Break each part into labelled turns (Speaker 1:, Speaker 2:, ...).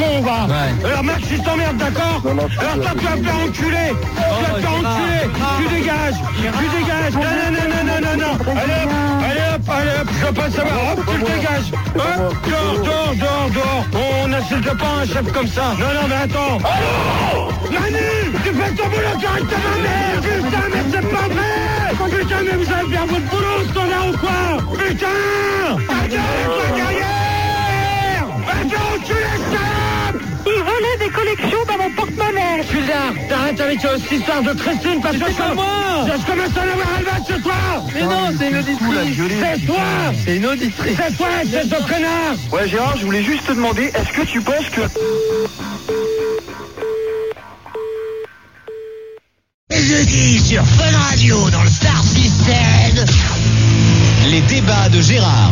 Speaker 1: con, va.
Speaker 2: Ouais.
Speaker 1: Alors, Max, tu t'emmerdes, d'accord? Alors, toi, tu vas te faire enculer. Tu vas te faire enculer. Tu dégages. Tu dégages. Non. Allez hop. Je veux pas savoir. Hop, tu le dégages. Hop, dehors. On n'insulte pas un chef comme ça. Non, mais attends. Oh Manu, tu fais ton boulot correctement, merde. Putain, mais c'est pas vrai. Putain, mais vous allez faire votre boulot, ce qu'on a ou quoi? Putain. Ta gueule, derrière. Va-t'en, tu les sapes.
Speaker 3: Il volait des collections dans mon porte-monnaie.
Speaker 1: Putain, t'arrêtes avec cette histoire de Christine parce que
Speaker 2: C'est moi.
Speaker 1: je commence à en avoir un match ce soir.
Speaker 2: Mais non, c'est une auditrice.
Speaker 1: C'est toi.
Speaker 2: C'est une auditrice.
Speaker 1: C'est toi, espèce de connard.
Speaker 4: Ouais Gérard, je voulais juste te demander, est-ce que tu penses que...
Speaker 5: Jeudi sur Fun Radio dans le Star System. Les débats de Gérard.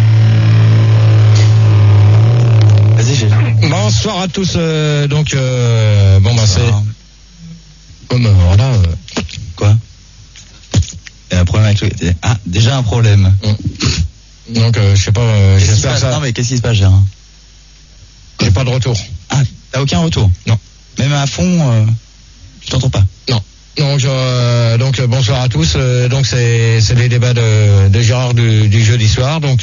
Speaker 4: Vas-y Gérard.
Speaker 6: Bonsoir à tous. C'est. Voilà.
Speaker 4: Quoi? Il y a un problème avec le... Ah, déjà un problème.
Speaker 6: Donc, je sais pas, j'espère ça.
Speaker 4: Non mais qu'est-ce qui se passe Gérard?
Speaker 6: J'ai pas de retour.
Speaker 4: Ah, t'as aucun retour?
Speaker 6: Non.
Speaker 4: Même à fond, je t'entends pas?
Speaker 6: Non. Donc, bonsoir à tous. Donc, c'est les débats de Gérard du jeudi soir. Donc,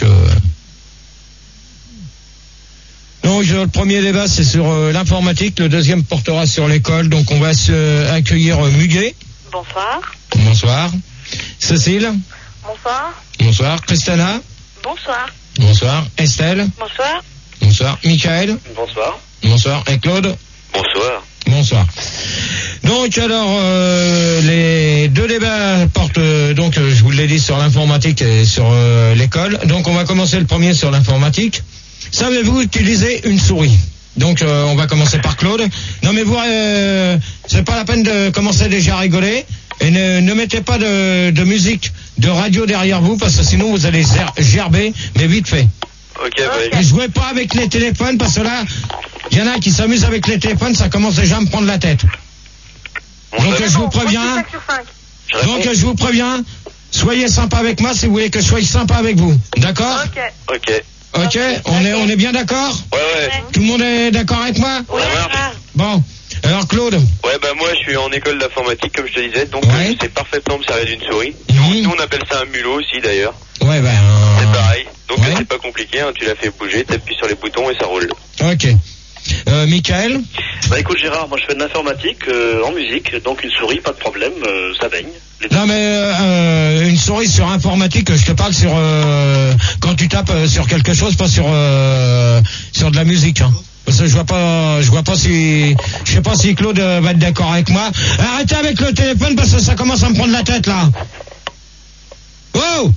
Speaker 6: le premier débat, c'est sur l'informatique. Le deuxième portera sur l'école. Donc, on va accueillir Muguet.
Speaker 3: Bonsoir.
Speaker 6: Bonsoir. Cécile.
Speaker 3: Bonsoir.
Speaker 6: Bonsoir. Christina.
Speaker 3: Bonsoir.
Speaker 6: Bonsoir. Estelle.
Speaker 3: Bonsoir.
Speaker 6: Bonsoir. Michael.
Speaker 4: Bonsoir.
Speaker 6: Bonsoir. Et Claude.
Speaker 4: Bonsoir.
Speaker 6: Bonsoir. Donc alors les deux débats portent je vous l'ai dit sur l'informatique et sur l'école. Donc on va commencer le premier sur l'informatique. Savez-vous utiliser une souris? Donc on va commencer par Claude. Non mais vous c'est pas la peine de commencer déjà à rigoler et ne mettez pas de musique de radio derrière vous parce que sinon vous allez gerber mais vite fait.
Speaker 4: Ok.
Speaker 6: Et jouez pas avec les téléphones parce que là il y en a qui s'amusent avec les téléphones, ça commence déjà à me prendre la tête. Donc je vous préviens, soyez sympa avec moi si vous voulez que je sois sympa avec vous. D'accord? Ok, on est bien d'accord?
Speaker 4: Ouais.
Speaker 6: Tout le monde est d'accord avec moi?
Speaker 3: Oui.
Speaker 6: Bon, alors Claude.
Speaker 7: Ouais, bah moi je suis en école d'informatique comme je te disais, donc
Speaker 6: Ouais.
Speaker 7: je sais parfaitement me servir d'une souris.
Speaker 6: Mhm.
Speaker 7: Nous on appelle ça un mulot aussi d'ailleurs.
Speaker 6: Ouais,
Speaker 7: C'est pareil. Donc
Speaker 6: Ouais.
Speaker 7: c'est pas compliqué, hein, tu la fais bouger, t'appuies sur les boutons et ça roule.
Speaker 6: Ok. Michael.
Speaker 4: Bah écoute Gérard, moi je fais de l'informatique en musique, donc une souris, pas de problème, ça baigne.
Speaker 6: Non mais une souris sur informatique, je te parle sur quand tu tapes sur quelque chose, pas sur de la musique. Hein. Parce que je vois pas si, je sais pas si Claude va être d'accord avec moi. Arrêtez avec le téléphone parce que ça commence à me prendre la tête là. Wow.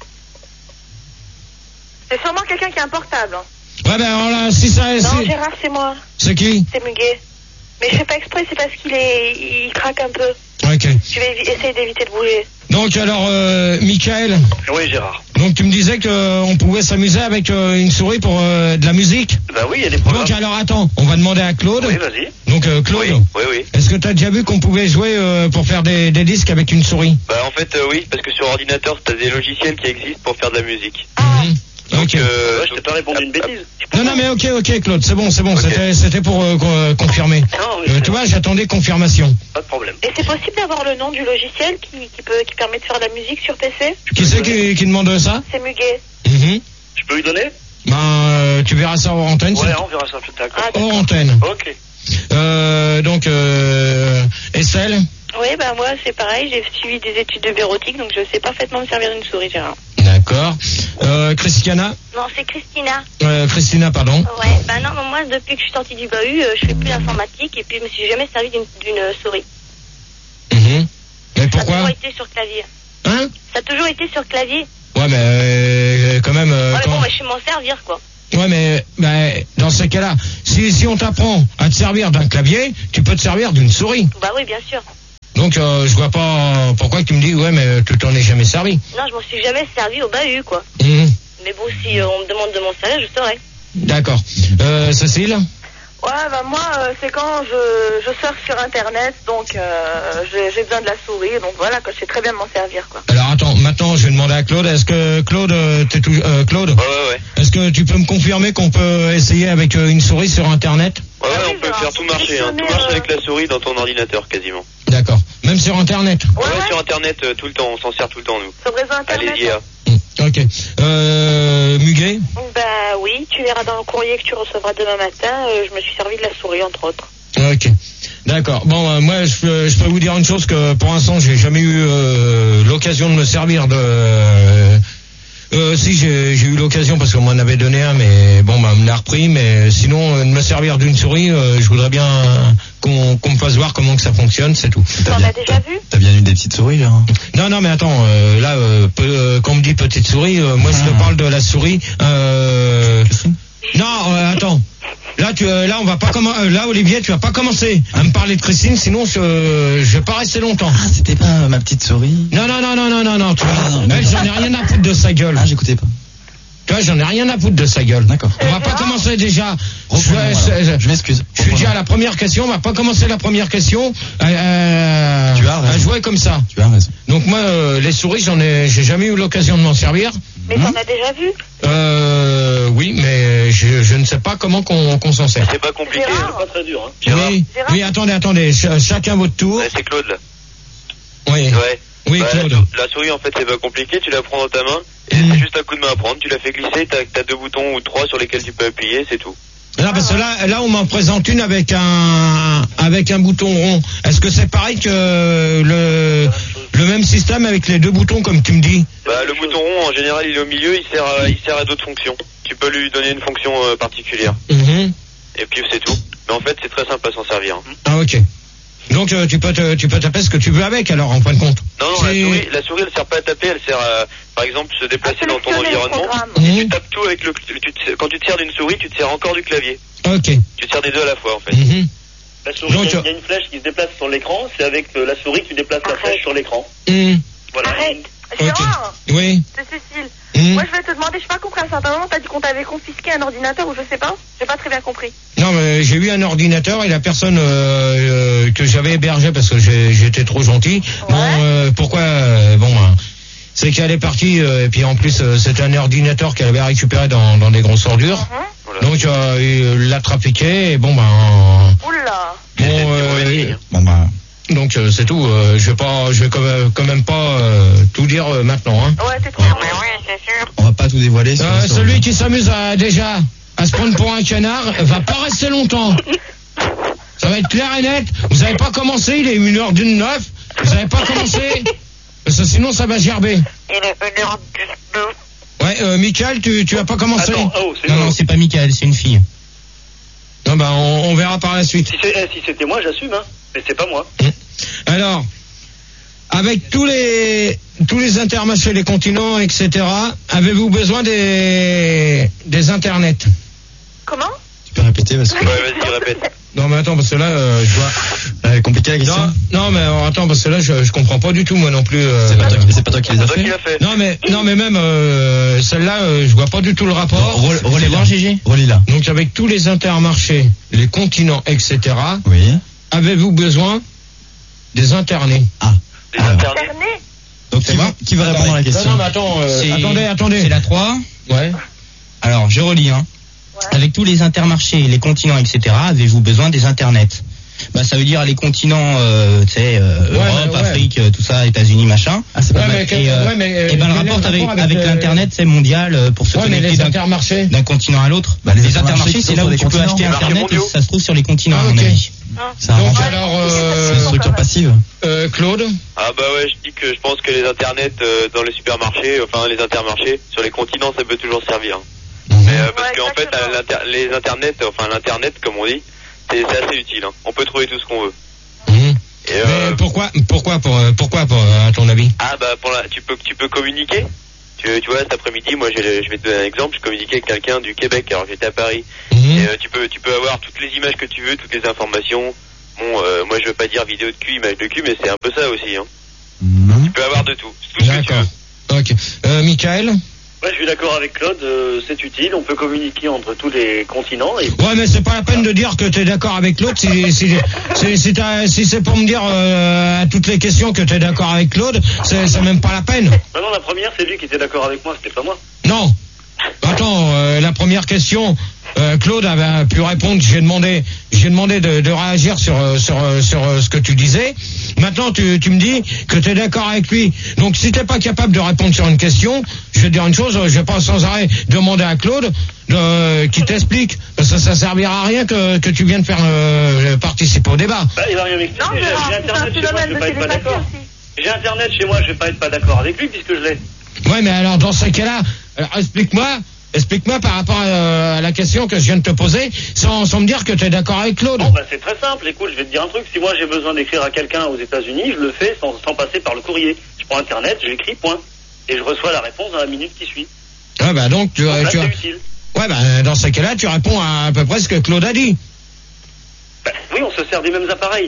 Speaker 3: C'est sûrement quelqu'un qui a un portable.
Speaker 6: Ouais ben alors là, si ça,
Speaker 3: Non, Gérard, c'est moi.
Speaker 6: C'est qui?
Speaker 3: C'est Muguet. Mais je fais pas exprès, c'est parce il craque un peu.
Speaker 6: Ok.
Speaker 3: Je vais essayer d'éviter de bouger.
Speaker 6: Donc alors, Michael.
Speaker 4: Oui Gérard.
Speaker 6: Donc tu me disais qu'on pouvait s'amuser avec une souris pour de la musique.
Speaker 4: Bah oui, il y a des programmes.
Speaker 6: Donc alors attends, on va demander à Claude.
Speaker 4: Oui, vas-y.
Speaker 6: Donc Claude,
Speaker 7: Oui.
Speaker 6: est-ce que tu as déjà vu qu'on pouvait jouer pour faire des disques avec une souris?
Speaker 7: Bah en fait oui, parce que sur ordinateur t'as des logiciels qui existent pour faire de la musique.
Speaker 6: Mhm. Ok.
Speaker 7: Donc,
Speaker 4: Ouais, je t'ai pas répondu une bêtise.
Speaker 6: Non mais ok Claude, c'est bon, c'était pour confirmer.
Speaker 4: Non, oui,
Speaker 6: Tu vois, j'attendais confirmation.
Speaker 4: pas de problème.
Speaker 3: Et c'est possible d'avoir le nom du logiciel qui permet de faire de la musique sur PC?
Speaker 6: Qui c'est qui demande ça?
Speaker 3: C'est Muguet.
Speaker 6: Mhm.
Speaker 4: Je peux lui donner?
Speaker 6: Tu verras ça hors antenne.
Speaker 4: Ouais, on verra ça plus tard.
Speaker 3: Ah,
Speaker 6: Hors antenne.
Speaker 4: Ok.
Speaker 6: Donc Estelle.
Speaker 3: Oui, bah moi c'est pareil, j'ai suivi des études de bureautique, donc je sais parfaitement me servir d'une souris, Gérard.
Speaker 6: D'accord. Christiana.
Speaker 8: Non, c'est Christina.
Speaker 6: Christina, pardon.
Speaker 8: Ouais, bah non, moi depuis que je suis sortie du bahut, je fais plus l'informatique et puis je me suis jamais servi d'une souris.
Speaker 6: Mhm. Mais
Speaker 8: Ça a
Speaker 6: pourquoi?
Speaker 8: toujours été sur clavier.
Speaker 6: Hein?
Speaker 8: Ça a toujours été sur clavier.
Speaker 6: Ouais, mais quand même.
Speaker 8: Ouais, mais bon, bah, je sais m'en servir, quoi.
Speaker 6: Ouais, mais dans ces cas-là, si on t'apprend à te servir d'un clavier, tu peux te servir d'une souris.
Speaker 8: Bah oui, bien sûr.
Speaker 6: Donc je vois pas pourquoi tu me dis ouais mais tu t'en es jamais servi.
Speaker 8: Non, je m'en suis jamais servi au bahut, quoi.
Speaker 6: Mhm.
Speaker 8: Mais bon, si on me demande de m'en servir, je saurais.
Speaker 6: D'accord. Cécile?
Speaker 3: Ouais, bah moi, c'est quand je surfe sur Internet, donc j'ai besoin de la souris, donc voilà, que je sais très bien m'en servir, quoi.
Speaker 6: Alors attends, maintenant, je vais demander à Claude. Est-ce que Claude, Claude,
Speaker 7: Ouais.
Speaker 6: est-ce que tu peux me confirmer qu'on peut essayer avec une souris sur Internet?
Speaker 7: Ouais, on peut faire tout marcher. Hein. Tout marche avec la souris dans ton ordinateur, quasiment.
Speaker 6: D'accord. Même sur Internet?
Speaker 7: Ouais, sur Internet, tout le temps. On s'en sert tout le temps, nous.
Speaker 8: Sur le réseau Internet.
Speaker 7: Allez-y, hein.
Speaker 6: Ok. Muguet?
Speaker 3: Bah oui, tu verras dans le courrier que tu recevras demain matin. Je me suis servi de la souris, entre autres.
Speaker 6: Ok. D'accord. Bon, moi, je peux vous dire une chose, que pour l'instant, j'ai jamais eu l'occasion de me servir de... si, j'ai eu l'occasion parce qu'on m'en avait donné un, mais bon, on me l'a repris. Mais sinon, de me servir d'une souris, je voudrais bien qu'on me fasse voir comment que ça fonctionne, c'est tout.
Speaker 3: T'en as déjà vu?
Speaker 2: T'as bien eu des petites souris, là?
Speaker 6: Non, mais attends, là, quand on me dit petite souris, moi, je te parle de la souris. Non, attends. Là, on va pas commencer. Là, Olivier, tu vas pas commencer à me parler de Christine, sinon je vais pas rester longtemps.
Speaker 2: Ah, c'était pas ma petite souris?
Speaker 6: Non. Tu vois, j'en ai rien à foutre de sa gueule.
Speaker 2: Ah, j'écoutais pas.
Speaker 6: Tu vois, j'en ai rien à foutre de sa gueule.
Speaker 2: D'accord.
Speaker 6: On va pas commencer déjà.
Speaker 2: Je m'excuse.
Speaker 6: Je suis déjà à la première question. On va pas commencer la première question à jouer comme ça.
Speaker 2: Tu as raison.
Speaker 6: Donc moi, les souris, j'ai jamais eu l'occasion de m'en servir.
Speaker 3: Mais t'en as déjà vu?
Speaker 6: Oui, mais je ne sais pas comment qu'on s'en sert.
Speaker 7: C'est pas compliqué.
Speaker 3: Gérard.
Speaker 7: C'est pas très dur, hein.
Speaker 6: Oui, attendez. Chacun votre tour.
Speaker 7: Ouais, c'est Claude, là.
Speaker 6: Oui.
Speaker 7: Ouais.
Speaker 6: Oui,
Speaker 7: Bah,
Speaker 6: Claude.
Speaker 7: la souris, en fait, c'est pas compliqué. Tu la prends dans ta main. Et c'est juste un coup de main à prendre. Tu la fais glisser. T'as 2 boutons ou 3 sur lesquels tu peux appuyer. C'est tout.
Speaker 6: Non, parce que là, on m'en présente une avec un bouton rond. Est-ce que c'est pareil que le même système avec les 2 boutons, comme tu me dis?
Speaker 7: Bah, le bouton rond, en général, il est au milieu. Il sert à d'autres fonctions. Tu peux lui donner une fonction particulière. Et puis, c'est tout. Mais en fait, c'est très simple à s'en servir.
Speaker 6: Ah, ok. Donc, tu peux taper ce que tu veux avec, alors, en fin de compte.
Speaker 7: Non, la souris, elle sert pas à taper. Elle sert à, par exemple, se déplacer dans ton environnement. Et tu tapes tout avec quand tu te sers d'une souris, tu te sers encore du clavier.
Speaker 6: Ok.
Speaker 7: Tu te sers des 2 à la fois, en fait.
Speaker 4: La souris, il y a une flèche qui se déplace sur l'écran. C'est avec la souris que tu déplaces la flèche sur l'écran. Voilà.
Speaker 8: Arrête.
Speaker 6: Okay.
Speaker 8: Gérard.
Speaker 6: Oui.
Speaker 8: C'est Cécile. Moi, je vais te demander, je n'ai pas compris à un certain moment, t'as dit qu'on t'avait confisqué un ordinateur ou je sais pas. J'ai pas très bien compris.
Speaker 6: Non, mais j'ai eu un ordinateur et la personne que j'avais hébergée parce que j'étais trop gentil.
Speaker 8: Ouais.
Speaker 6: Bon, pourquoi c'est qu'elle est partie et puis en plus c'était un ordinateur qu'elle avait récupéré dans des grosses ordures. Donc il l'a trafiqué et bon.
Speaker 8: Oula.
Speaker 6: Donc c'est tout. Je vais quand même pas tout dire maintenant. Hein.
Speaker 8: Ouais, c'est trop. Oui, c'est sûr.
Speaker 2: On va pas tout dévoiler.
Speaker 6: Celui qui s'amuse déjà à se prendre pour un canard va pas rester longtemps. Ça va être clair et net. Vous avez pas commencé, il est 1h09. Vous avez pas commencé. Parce que sinon ça va gerber.
Speaker 3: Il est 1h19.
Speaker 6: Ouais, Michael, tu as pas commencé.
Speaker 4: Attends,
Speaker 2: Non, c'est pas Michael, c'est une fille.
Speaker 6: Non, on verra par la suite.
Speaker 4: Si c'était moi, j'assume, hein. Mais c'est pas moi.
Speaker 6: Alors, avec tous les intermarchés, les continents, etc., avez-vous besoin des internets?
Speaker 8: Comment?
Speaker 2: Tu peux répéter parce que...
Speaker 7: Ouais, vas-y, répète.
Speaker 6: Non, mais attends, parce que là, je vois...
Speaker 2: compliqué la question.
Speaker 6: Non, mais attends, parce que là, je comprends pas du tout, moi non plus.
Speaker 2: C'est pas toi qui les as fait.
Speaker 6: Non, mais même celle-là, je vois pas du tout le rapport.
Speaker 2: Relis là, GG. Relis là.
Speaker 6: Donc, avec tous les intermarchés, les continents, etc.,
Speaker 2: oui.
Speaker 6: Avez-vous besoin des internets?
Speaker 7: Des internets.
Speaker 2: Donc, qui va répondre à la question?
Speaker 6: Non, mais attends, attendez.
Speaker 9: C'est la 3.
Speaker 6: Ouais.
Speaker 9: Alors, je relis, hein. Ouais. Avec tous les intermarchés, les continents, etc., avez-vous besoin des internets? Bah, ça veut dire les continents, Europe, Afrique, tout ça, États-Unis, machin.
Speaker 2: Ah, c'est pas mal.
Speaker 9: Et ben, le rapport avec l'internet, c'est mondial, pour se connecter d'un continent à l'autre.
Speaker 2: Bah,
Speaker 9: les intermarchés, c'est là où tu peux acheter internet et ça se trouve sur les continents, à mon avis.
Speaker 6: Donc, alors,
Speaker 2: c'est une structure passive.
Speaker 6: Claude?
Speaker 7: Ah, bah ouais, je pense que les internets dans les supermarchés, enfin, les intermarchés, sur les continents, ça peut toujours servir. Mais, parce qu'en fait, les internets, enfin, l'internet, comme on dit, c'est assez utile, hein. On peut trouver tout ce qu'on veut. Et
Speaker 6: mais pourquoi, à ton avis?
Speaker 7: Ah, bah, tu peux communiquer. Tu vois, cet après-midi, moi, je vais te donner un exemple. Je communiquais avec quelqu'un du Québec, alors j'étais à Paris. Et tu peux avoir toutes les images que tu veux, toutes les informations. Bon, moi, je veux pas dire vidéo de cul, image de cul, mais c'est un peu ça aussi, hein. Tu peux avoir de tout. C'est tout ce que tu veux.
Speaker 6: Ok. Michael?
Speaker 4: Ouais, je suis d'accord avec Claude, c'est utile, on peut communiquer entre tous les continents. Et...
Speaker 6: Ouais, mais c'est pas la peine de dire que t'es d'accord avec Claude si c'est pour me dire à toutes les questions que t'es d'accord avec Claude, c'est même pas la peine.
Speaker 4: Bah non, la première, c'est lui qui était d'accord avec moi, c'était pas moi.
Speaker 6: Non. Attends, la première question, Claude avait pu répondre. J'ai demandé de réagir sur ce que tu disais. Maintenant, tu me dis que tu es d'accord avec lui. Donc, si t'es pas capable de répondre sur une question, je vais te dire une chose. Je vais pas sans arrêt demander à Claude qui t'explique. Parce que ça servira à rien que tu viennes faire participer au débat.
Speaker 4: Bah, il va rien m'expliquer. J'ai Internet chez moi, je vais pas être pas d'accord. J'ai Internet chez moi, je vais pas être pas d'accord avec lui puisque je l'ai.
Speaker 6: Ouais, mais alors dans ce cas-là, explique-moi par rapport à la question que je viens de te poser, sans me dire que tu es d'accord avec Claude.
Speaker 4: Bon, bah, c'est très simple. Écoute, je vais te dire un truc. Si moi j'ai besoin d'écrire à quelqu'un aux États-Unis, je le fais sans passer par le courrier. Je prends Internet, j'écris, point. Et je reçois la réponse dans la minute qui suit.
Speaker 6: Ouais, bah donc
Speaker 4: c'est utile.
Speaker 6: Ouais, bah dans ce cas-là, tu réponds à peu près ce que Claude a dit.
Speaker 4: Bah, oui, on se sert des mêmes appareils.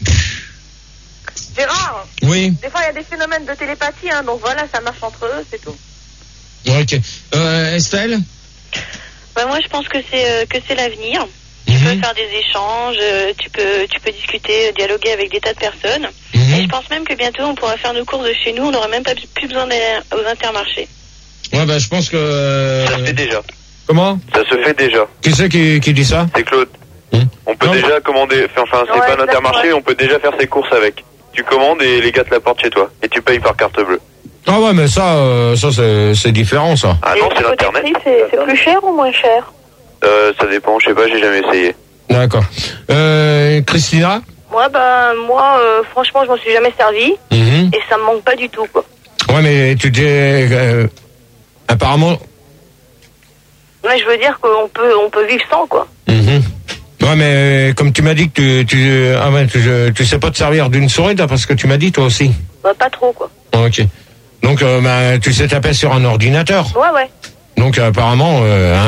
Speaker 8: Gérard.
Speaker 6: Oui.
Speaker 8: Des fois, il y a des phénomènes de télépathie, hein, donc voilà, ça marche entre eux, c'est tout.
Speaker 6: Ok. Estelle?
Speaker 3: Bah, moi, je pense que c'est l'avenir. Tu peux faire des échanges, tu peux discuter, dialoguer avec des tas de personnes. Et je pense même que bientôt, on pourra faire nos courses de chez nous, on n'aura même pas plus besoin d'aller aux intermarchés.
Speaker 6: Ouais, bah, je pense que...
Speaker 7: Ça se fait déjà.
Speaker 6: Comment?
Speaker 7: Ça se fait déjà.
Speaker 6: Qui c'est qui dit ça?
Speaker 7: C'est Claude. On peut déjà commander, enfin, c'est pas un intermarché, on peut déjà faire ses courses avec. Tu commandes et les gars te l'apportent chez toi. Et tu payes par carte bleue.
Speaker 6: Ah ouais, mais ça c'est différent, ça.
Speaker 7: Ah non, c'est l'internet.
Speaker 8: C'est plus cher ou moins cher?
Speaker 7: Ça dépend, je sais pas, j'ai jamais essayé.
Speaker 6: D'accord. Christina?
Speaker 8: Moi, franchement, je m'en suis jamais servi. Et ça me manque pas du tout, quoi.
Speaker 6: Ouais, mais tu dis... apparemment...
Speaker 8: Mais je veux dire qu'on peut vivre sans, quoi.
Speaker 6: Ouais, mais comme tu m'as dit que tu sais pas te servir d'une souris, parce que tu m'as dit toi aussi.
Speaker 8: Bah, pas trop, quoi.
Speaker 6: Ok. Donc, tu sais taper sur un ordinateur.
Speaker 8: Ouais.
Speaker 6: Donc, apparemment,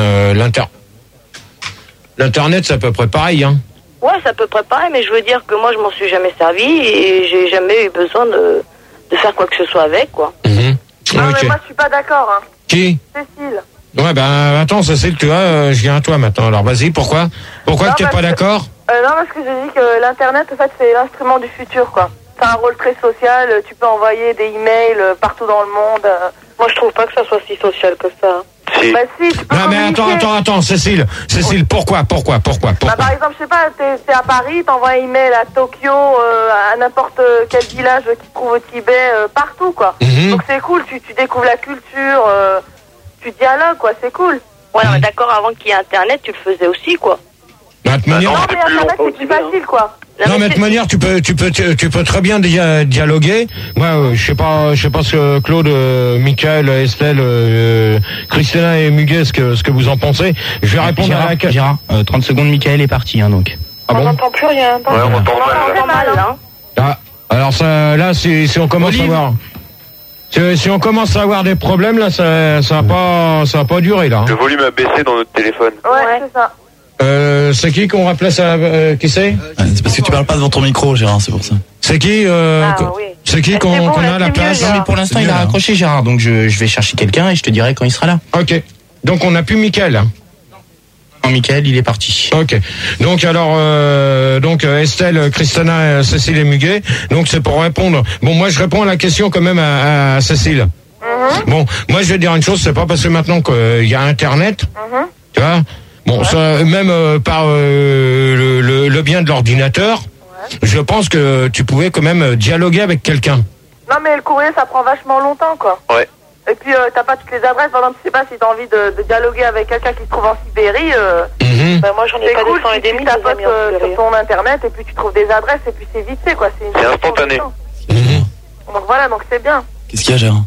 Speaker 6: l'Internet, c'est à peu près pareil, hein.
Speaker 8: Ouais, c'est à peu près pareil, mais je veux dire que moi, je m'en suis jamais servi et j'ai jamais eu besoin de faire quoi que ce soit avec, quoi. Non, mais moi, je suis pas d'accord, hein.
Speaker 6: Qui?
Speaker 8: Cécile.
Speaker 6: Ouais, ben, attends, Cécile, tu vois, je viens à toi maintenant. Alors, vas-y, pourquoi tu n'es pas d'accord?
Speaker 8: Non, parce que j'ai dit que l'Internet, en fait, c'est l'instrument du futur, quoi. C'est un rôle très social, tu peux envoyer des emails partout dans le monde. Moi, je trouve pas que ça soit si social que ça.
Speaker 7: Si.
Speaker 8: Bah si, tu peux communiquer.
Speaker 6: Mais attends, Cécile, pourquoi?
Speaker 8: Bah, par exemple, je sais pas, t'es à Paris, t'envoies un email à Tokyo, à n'importe quel village qui se trouve au Tibet, partout, quoi. Donc c'est cool, tu découvres la culture, tu dialogues, quoi, c'est cool. Ouais, on est d'accord, avant qu'il y ait Internet, tu le faisais aussi, quoi.
Speaker 6: Non, mais
Speaker 8: Internet, c'est plus facile, quoi.
Speaker 6: Non, mais de toute manière, tu peux très bien dialoguer. Moi, je sais pas ce que Claude, Michael, Estelle, Christina et Muguet, ce que vous en pensez. Je vais répondre à la...
Speaker 9: Gérard, 30 secondes, Michael est parti, hein, donc.
Speaker 6: Ah bon?
Speaker 8: On n'entend plus rien.
Speaker 7: Ouais, on entend
Speaker 8: mal, hein.
Speaker 6: Ah, alors ça, là, si on commence à voir... Si on commence à avoir des problèmes, là, ça va pas durer, là. Hein.
Speaker 7: Le volume a baissé dans notre téléphone.
Speaker 8: Ouais, c'est ça.
Speaker 6: C'est qui qu'on rappelait ça? Qui c'est?
Speaker 2: C'est parce que tu parles pas devant ton micro, Gérard, c'est pour ça.
Speaker 6: C'est qui
Speaker 8: oui.
Speaker 6: C'est qui qu'on a à la place?
Speaker 9: Non, mais pour l'instant, il a raccroché, Gérard, donc je vais chercher quelqu'un et je te dirai quand il sera là.
Speaker 6: Ok. Donc on n'a plus Michael.
Speaker 9: Non, Michael, il est parti.
Speaker 6: Ok. Donc alors, Estelle, Christina, Cécile et Muguet. Donc c'est pour répondre. Bon, moi je réponds à la question quand même à Cécile. Bon, moi je vais dire une chose, c'est pas parce que maintenant qu'il y a Internet, tu vois. Bon, ça, même par le bien de l'ordinateur, je pense que tu pouvais quand même dialoguer avec quelqu'un.
Speaker 8: Non, mais le courrier, ça prend vachement longtemps, quoi.
Speaker 7: Ouais.
Speaker 8: Et puis, t'as pas toutes les adresses. Par exemple, je sais pas si t'as envie de dialoguer avec quelqu'un qui se trouve en Sibérie. Ben, moi, j'en ai pas cool, tu tapotes sur ton Internet et puis tu trouves des adresses et puis c'est vite fait, quoi.
Speaker 7: C'est instantané.
Speaker 8: Donc voilà, donc c'est bien.
Speaker 2: Qu'est-ce qu'il y a, Gérard?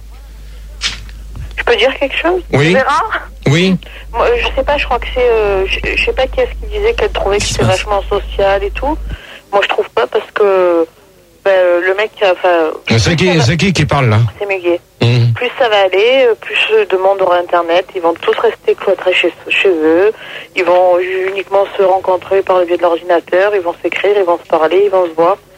Speaker 8: Je peux dire quelque chose?
Speaker 6: Oui.
Speaker 8: Gérard?
Speaker 6: Oui.
Speaker 8: Moi, je sais pas, je crois que c'est... je sais pas qui est-ce qui disait qu'elle trouvait que c'était vachement social et tout. Moi, je trouve pas parce que... le mec...
Speaker 6: C'est qui parle, là?
Speaker 8: C'est Muguet. Plus ça va aller, plus de monde aura Internet. Ils vont tous rester cloîtrés chez eux. Ils vont uniquement se rencontrer par le biais de l'ordinateur. Ils vont s'écrire, ils vont se parler, ils vont se voir.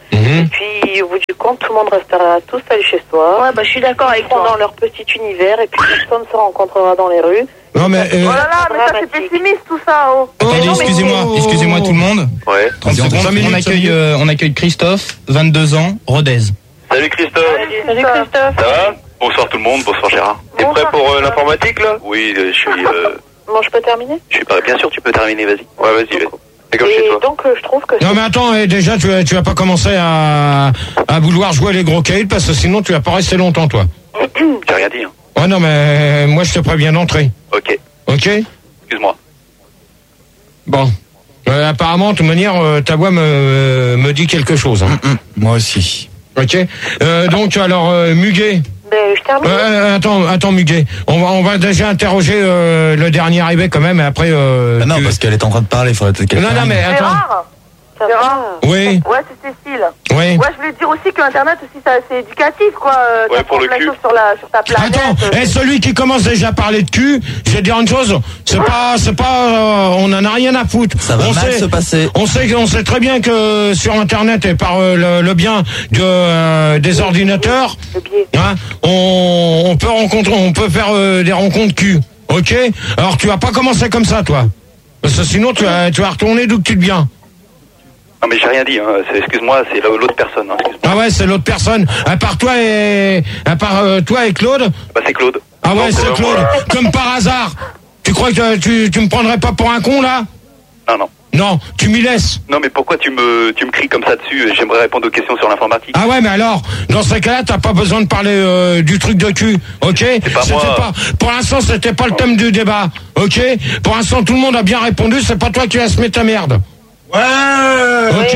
Speaker 8: Et puis, au bout du compte, tout le monde restera tout seul chez soi. Ouais, bah, je suis d'accord avec toi. Dans leur petit univers, et puis personne se rencontrera dans les rues.
Speaker 6: Non, mais.
Speaker 8: Oh là là, mais ça, c'est pessimiste, tout ça, oh.
Speaker 9: Attendez, excusez-moi tout le monde.
Speaker 7: Ouais.
Speaker 9: 30 secondes, on accueille Christophe, 22 ans, Rodez.
Speaker 7: Salut Christophe.
Speaker 8: Salut Christophe.
Speaker 7: Ça va? Bonsoir tout le monde, bonsoir Gérard. T'es prêt pour l'informatique là? Oui, je suis...
Speaker 8: Bon, je peux terminer?
Speaker 7: Je suis pas... Bien sûr, tu peux terminer, vas-y. Ouais, vas-y, vas-y. C'est comme chez toi.
Speaker 8: Et donc, je trouve que...
Speaker 6: Non, mais attends, déjà, tu vas pas commencer à vouloir jouer les gros caïds, parce que sinon, tu vas pas rester longtemps, toi.
Speaker 7: J'ai rien dit, hein.
Speaker 6: Ouais, non, mais moi, je te préviens d'entrer.
Speaker 7: Ok.
Speaker 6: Ok?
Speaker 7: Excuse-moi.
Speaker 6: Bon. Apparemment, de toute manière, ta voix me dit quelque chose. Hein.
Speaker 2: Moi aussi.
Speaker 6: Ok. Donc, alors, Muguet.
Speaker 8: Ben, je termine.
Speaker 6: Attends, Muguet. On va déjà interroger le dernier arrivé quand même, et après...
Speaker 2: non, parce qu'elle est en train de parler, il faudrait peut-être qu'elle...
Speaker 6: Non, mais attends.
Speaker 8: Gérard.
Speaker 6: Oui.
Speaker 8: Ouais, c'est Cécile.
Speaker 6: Oui.
Speaker 8: Ouais, je voulais dire aussi que Internet aussi, c'est éducatif, quoi.
Speaker 7: Ouais, pour le cul.
Speaker 8: Sur ta planète.
Speaker 6: Attends, celui qui commence déjà à parler de cul, je vais dire une chose, c'est pas, on en a rien à foutre.
Speaker 2: Ça va mal se passer.
Speaker 6: On sait très bien que sur Internet et par le bien des ordinateurs, hein, on peut faire des rencontres cul. Ok? Alors tu vas pas commencer comme ça, toi. Parce que sinon tu vas retourner d'où tu viens.
Speaker 7: Non mais j'ai rien dit, hein. Excuse-moi, c'est l'autre personne. Hein.
Speaker 6: Ah ouais, c'est l'autre personne. À part toi et Claude.
Speaker 7: Bah c'est Claude.
Speaker 6: Ah ouais, c'est Claude. Comme par hasard. Tu crois que tu me prendrais pas pour un con là?
Speaker 7: Non.
Speaker 6: Non, tu m'y laisses.
Speaker 7: Non mais pourquoi tu me cries comme ça dessus? J'aimerais répondre aux questions sur l'informatique.
Speaker 6: Ah ouais, mais alors, dans ces cas-là, t'as pas besoin de parler du truc de cul, ok?
Speaker 7: C'est pas moi.
Speaker 6: Pour l'instant, c'était pas le thème du débat, ok? Pour l'instant, tout le monde a bien répondu. C'est pas toi qui vas se mettre ta merde. Ouais. Ok.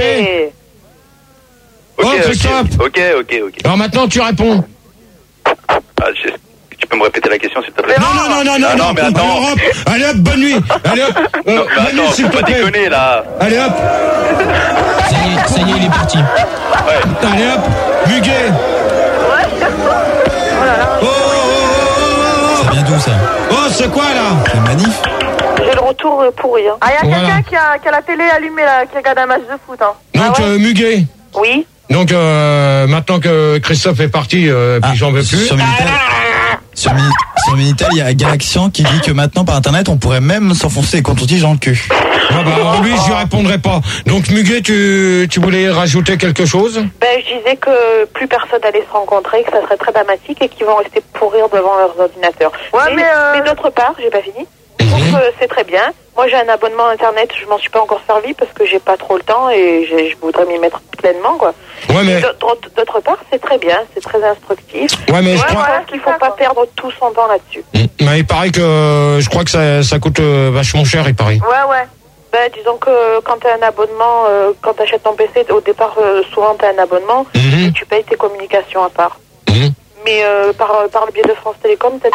Speaker 7: Ok,
Speaker 6: Christophe.
Speaker 7: Ok.
Speaker 6: Alors maintenant, tu réponds.
Speaker 7: Tu peux me répéter la question, s'il te plaît?
Speaker 6: Non,
Speaker 7: mais attends.
Speaker 6: Europe. Allez hop, bonne nuit. Allez hop.
Speaker 7: Non, mais
Speaker 6: bonne nuit,
Speaker 7: attends,
Speaker 6: s'il
Speaker 7: faut
Speaker 6: te
Speaker 7: pas
Speaker 6: plaît.
Speaker 7: déconner, là.
Speaker 6: Allez hop.
Speaker 9: Ça y est, il est parti.
Speaker 7: Ouais.
Speaker 6: Allez hop. Muguet.
Speaker 2: Ça vient d'où, ça?
Speaker 6: Oh, c'est quoi, là?
Speaker 2: C'est manif?
Speaker 8: J'ai le retour pourri. Hein. Ah, il y a
Speaker 6: Voilà.
Speaker 8: quelqu'un qui a la télé allumée, là, qui regarde un match de foot. Hein.
Speaker 6: Donc, Muguet.
Speaker 8: Oui.
Speaker 6: Donc, maintenant que Christophe est parti, puis j'en veux plus.
Speaker 2: Sur Minitel, il y a Galaxian qui dit que maintenant, par Internet, on pourrait même s'enfoncer les coton-tiges dans le cul.
Speaker 6: Ah bah, lui, je lui répondrai pas. Donc, Muguet, tu voulais rajouter quelque chose?
Speaker 8: Ben, je disais que plus personne allait se rencontrer, que ça serait très dramatique et qu'ils vont rester pourrir devant leurs ordinateurs. Ouais, mais d'autre part, j'ai pas fini. Je trouve que c'est très bien. Moi, j'ai un abonnement Internet, je m'en suis pas encore servi parce que j'ai pas trop le temps et je voudrais m'y mettre pleinement, quoi.
Speaker 6: Ouais, mais...
Speaker 8: D'autre part, c'est très bien, c'est très instructif.
Speaker 6: Ouais, mais je crois...
Speaker 8: Voilà, qu'il faut pas perdre tout son temps là-dessus.
Speaker 6: Mais il paraît que... Je crois que ça coûte vachement cher, il paraît.
Speaker 8: Ouais. Ben, disons que quand tu as un abonnement, quand tu achètes ton PC, au départ, souvent tu as un abonnement et tu payes tes communications à part. Mais par le biais de France Télécom, tu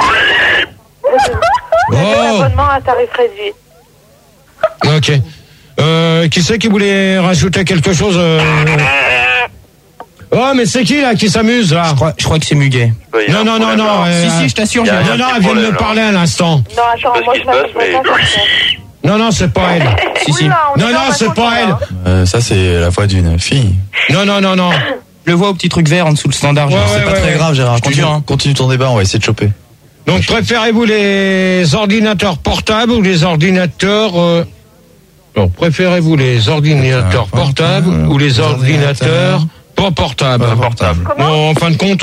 Speaker 8: as un abonnement à tarif réduit.
Speaker 6: Ok. Qui c'est qui voulait rajouter quelque chose Oh, mais c'est qui là qui s'amuse là?
Speaker 9: Je crois que c'est Muguet.
Speaker 6: Non.
Speaker 9: Si, je t'assure.
Speaker 6: Non, elle vient de me parler à l'instant.
Speaker 8: Non, attends, moi je m'appelle pas ça.
Speaker 6: Non, c'est pas elle.
Speaker 9: Si.
Speaker 6: Non, c'est pas elle.
Speaker 2: Ça, c'est la voix d'une fille.
Speaker 6: Non.
Speaker 9: Je le vois au petit truc vert en dessous le standard.
Speaker 2: C'est pas très grave, Gérard. Continue ton débat, on va essayer de choper.
Speaker 6: Donc, préférez-vous les ordinateurs portables ou les ordinateurs... préférez-vous les ordinateurs portables ou les ordinateurs pas portables? Bon, en fin de compte,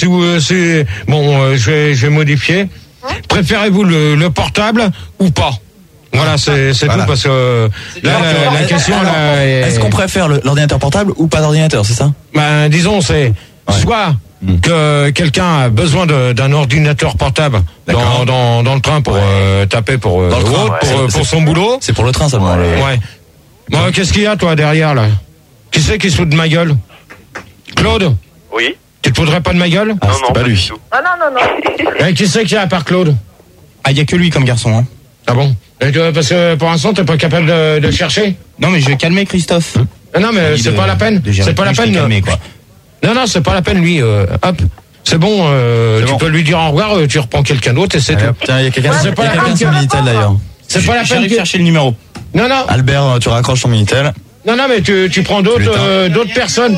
Speaker 6: je vais modifier. Préférez-vous le portable ou pas? Voilà, c'est tout parce que là, la question là
Speaker 2: est-ce qu'on préfère l'ordinateur portable ou pas d'ordinateur, c'est ça?
Speaker 6: Ben, disons, c'est soit que quelqu'un a besoin d'un ordinateur portable dans le train pour taper pour son boulot.
Speaker 2: C'est pour le train seulement.
Speaker 6: Ouais. Bon, qu'est-ce qu'il y a toi derrière là? Qui c'est qui se fout de ma gueule? Claude?
Speaker 7: Oui.
Speaker 6: Tu te foudrais pas de ma gueule?
Speaker 2: Non, pas lui.
Speaker 8: Ah non.
Speaker 6: Et qui c'est qu'il y a à part Claude?
Speaker 9: Ah, il y a que lui comme garçon, hein.
Speaker 6: Ah bon? Et parce que pour l'instant t'es pas capable de chercher?
Speaker 9: Non, mais je vais calmer Christophe.
Speaker 6: Non, mais c'est pas la peine. C'est pas la peine. Non, c'est pas la peine, lui. Hop. C'est bon, tu peux lui dire au revoir, tu reprends quelqu'un d'autre et c'est tout.
Speaker 2: Tiens, il y a quelqu'un sur Minitel d'ailleurs.
Speaker 6: C'est pas la peine.
Speaker 9: J'arrive chercher le numéro.
Speaker 6: Non.
Speaker 2: Albert, tu raccroches ton Minitel.
Speaker 1: Non, mais tu prends d'autres personnes.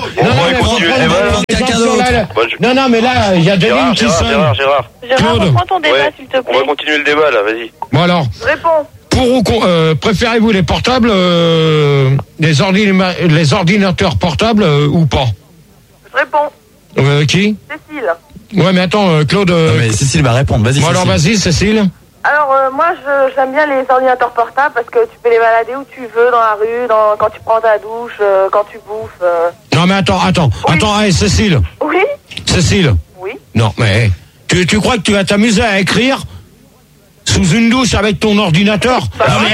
Speaker 1: Non, mais là, il y a des lignes qui sonnent.
Speaker 7: Gérard.
Speaker 1: Claude.
Speaker 3: Reprends ton débat, s'il te plaît.
Speaker 7: On va continuer le débat, là, vas-y.
Speaker 1: Bon, alors.
Speaker 8: Réponds.
Speaker 1: Pour ou préférez-vous les portables, les ordinateurs portables ou pas?
Speaker 8: Je réponds.
Speaker 1: Qui?
Speaker 8: Cécile.
Speaker 1: Ouais, mais attends, Claude.
Speaker 2: Non, mais Cécile va répondre. Vas-y.
Speaker 1: Bon, alors vas-y, Cécile.
Speaker 8: Alors, moi, j'aime bien les ordinateurs portables parce que tu peux les balader où tu veux, dans la rue, quand tu prends ta douche, quand tu bouffes.
Speaker 1: Non, mais attends, hey, Cécile.
Speaker 8: Oui.
Speaker 1: Cécile.
Speaker 8: Oui.
Speaker 1: Non, mais tu crois que tu vas t'amuser à écrire sous une douche avec ton ordinateur?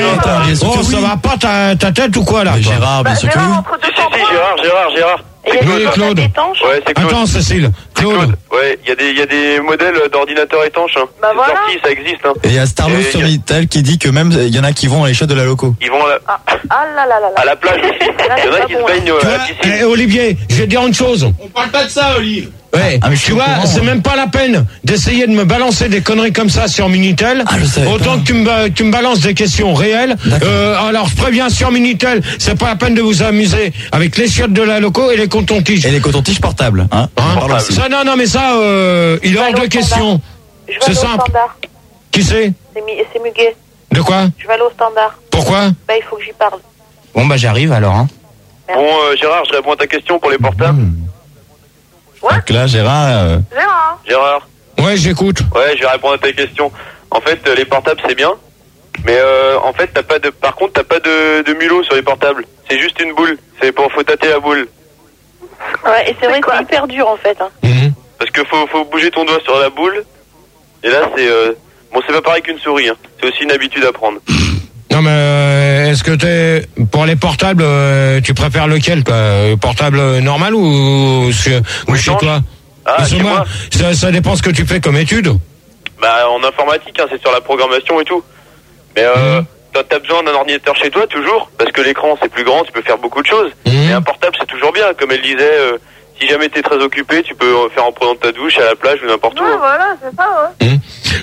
Speaker 1: Ça va pas ta tête ou quoi, là?
Speaker 2: Gérard, bien sûr que oui.
Speaker 7: Gérard.
Speaker 1: Oui, Claude.
Speaker 7: Ouais, c'est Claude.
Speaker 1: Attends, Cécile. Claude.
Speaker 7: Ouais, il y a des modèles d'ordinateurs étanches. Hein.
Speaker 8: Bah voilà.
Speaker 7: Sorti, ça existe. Hein.
Speaker 2: Et il y a Starlos sur Minitel qui dit que même il y en a qui vont à l'échelle de la loco.
Speaker 7: Ils vont à la plage aussi. Il y en a qui se baignent à la piscine.
Speaker 1: Olivier, je vais te dire une chose.
Speaker 10: On parle pas de ça, Olivier.
Speaker 1: Ouais, tu vois, c'est même pas la peine d'essayer de me balancer des conneries comme ça sur Minitel. Autant que tu me balances des questions réelles. Alors, je préviens sur Minitel, c'est pas la peine de vous amuser avec les chiottes de la loco et les cotons-tiges.
Speaker 2: Et les cotons-tiges portables. Hein
Speaker 1: ça, non, mais ça, il est hors de question. C'est simple. Qui c'est?
Speaker 3: C'est Muguet.
Speaker 1: De quoi?
Speaker 3: Je vais aller au standard.
Speaker 1: Pourquoi?
Speaker 3: Bah, il faut que j'y parle.
Speaker 9: Bon, bah, j'arrive alors, hein.
Speaker 7: Bon, Gérard, je réponds à ta question pour les portables.
Speaker 2: Donc là, Gérard.
Speaker 7: Gérard.
Speaker 1: Ouais, j'écoute.
Speaker 7: Ouais, je vais répondre à ta question. En fait, les portables, c'est bien. Mais en fait, par contre, t'as pas de mulot sur les portables. C'est juste une boule. Faut tâter la boule.
Speaker 3: Ouais, et c'est vrai que c'est hyper dur, en fait. Hein.
Speaker 7: Parce que faut bouger ton doigt sur la boule. Et là, c'est pas pareil qu'une souris. Hein. C'est aussi une habitude à prendre.
Speaker 1: Non, mais est-ce que pour les portables, tu préfères lequel, quoi? Portable normal ou chez toi?
Speaker 7: Chez moi.
Speaker 1: Ça dépend ce que tu fais comme étude.
Speaker 7: Bah, en informatique, hein, c'est sur la programmation et tout. Mais t'as besoin d'un ordinateur chez toi, toujours, parce que l'écran, c'est plus grand, tu peux faire beaucoup de choses. Et un portable, c'est toujours bien. Comme elle disait, si jamais t'es très occupé, tu peux faire en prenant ta douche, à la plage ou n'importe où.
Speaker 8: Ouais, voilà, c'est ça, ouais.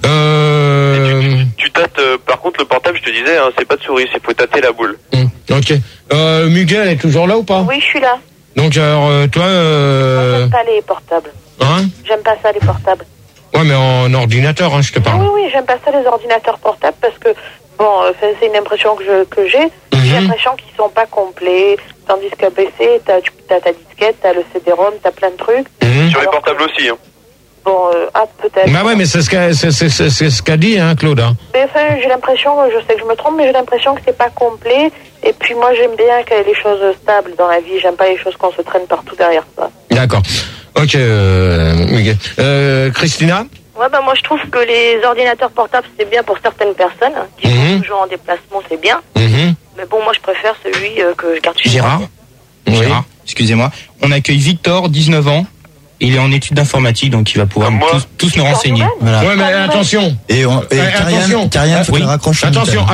Speaker 7: Tu tâtes, par contre, le portable, je te disais, hein, c'est pas de souris, c'est faut tâter la boule.
Speaker 1: Ok. Muguet, elle est toujours là ou pas?
Speaker 3: Oui, je suis là.
Speaker 1: Donc, alors, toi...
Speaker 3: Moi, j'aime pas les portables.
Speaker 1: Hein?
Speaker 3: J'aime pas ça, les portables.
Speaker 1: Ouais, mais en ordinateur, hein, je te parle.
Speaker 3: Oui, j'aime pas ça, les ordinateurs portables, parce que, bon, c'est une impression que j'ai. J'ai l'impression qu'ils sont pas complets. Tandis qu'à PC, t'as ta disquette, t'as le CD-ROM, t'as plein de trucs.
Speaker 7: Sur les portables aussi, hein.
Speaker 3: Bon, peut-être.
Speaker 1: Bah ouais, mais c'est ce qu'a dit, hein, Claude. Hein.
Speaker 3: Mais enfin, j'ai l'impression, je sais que je me trompe, mais j'ai l'impression que c'est pas complet. Et puis moi, j'aime bien qu'il y ait les choses stables dans la vie. J'aime pas les choses qu'on se traîne partout derrière ça.
Speaker 1: D'accord. Ok, Muguet. Christina?
Speaker 3: Ouais, bah moi, je trouve que les ordinateurs portables, c'est bien pour certaines personnes qui sont toujours en déplacement, c'est bien. Mais bon, moi, je préfère celui que je garde chez moi.
Speaker 9: Gérard, excusez-moi. On accueille Victor, 19 ans. Il est en études d'informatique, donc il va pouvoir tous nous renseigner.
Speaker 1: Voilà. Ouais, mais attention.
Speaker 2: Et Karian, faut qu'il raccroche.
Speaker 1: Attention.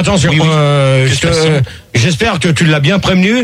Speaker 1: J'espère que tu l'as bien prévenu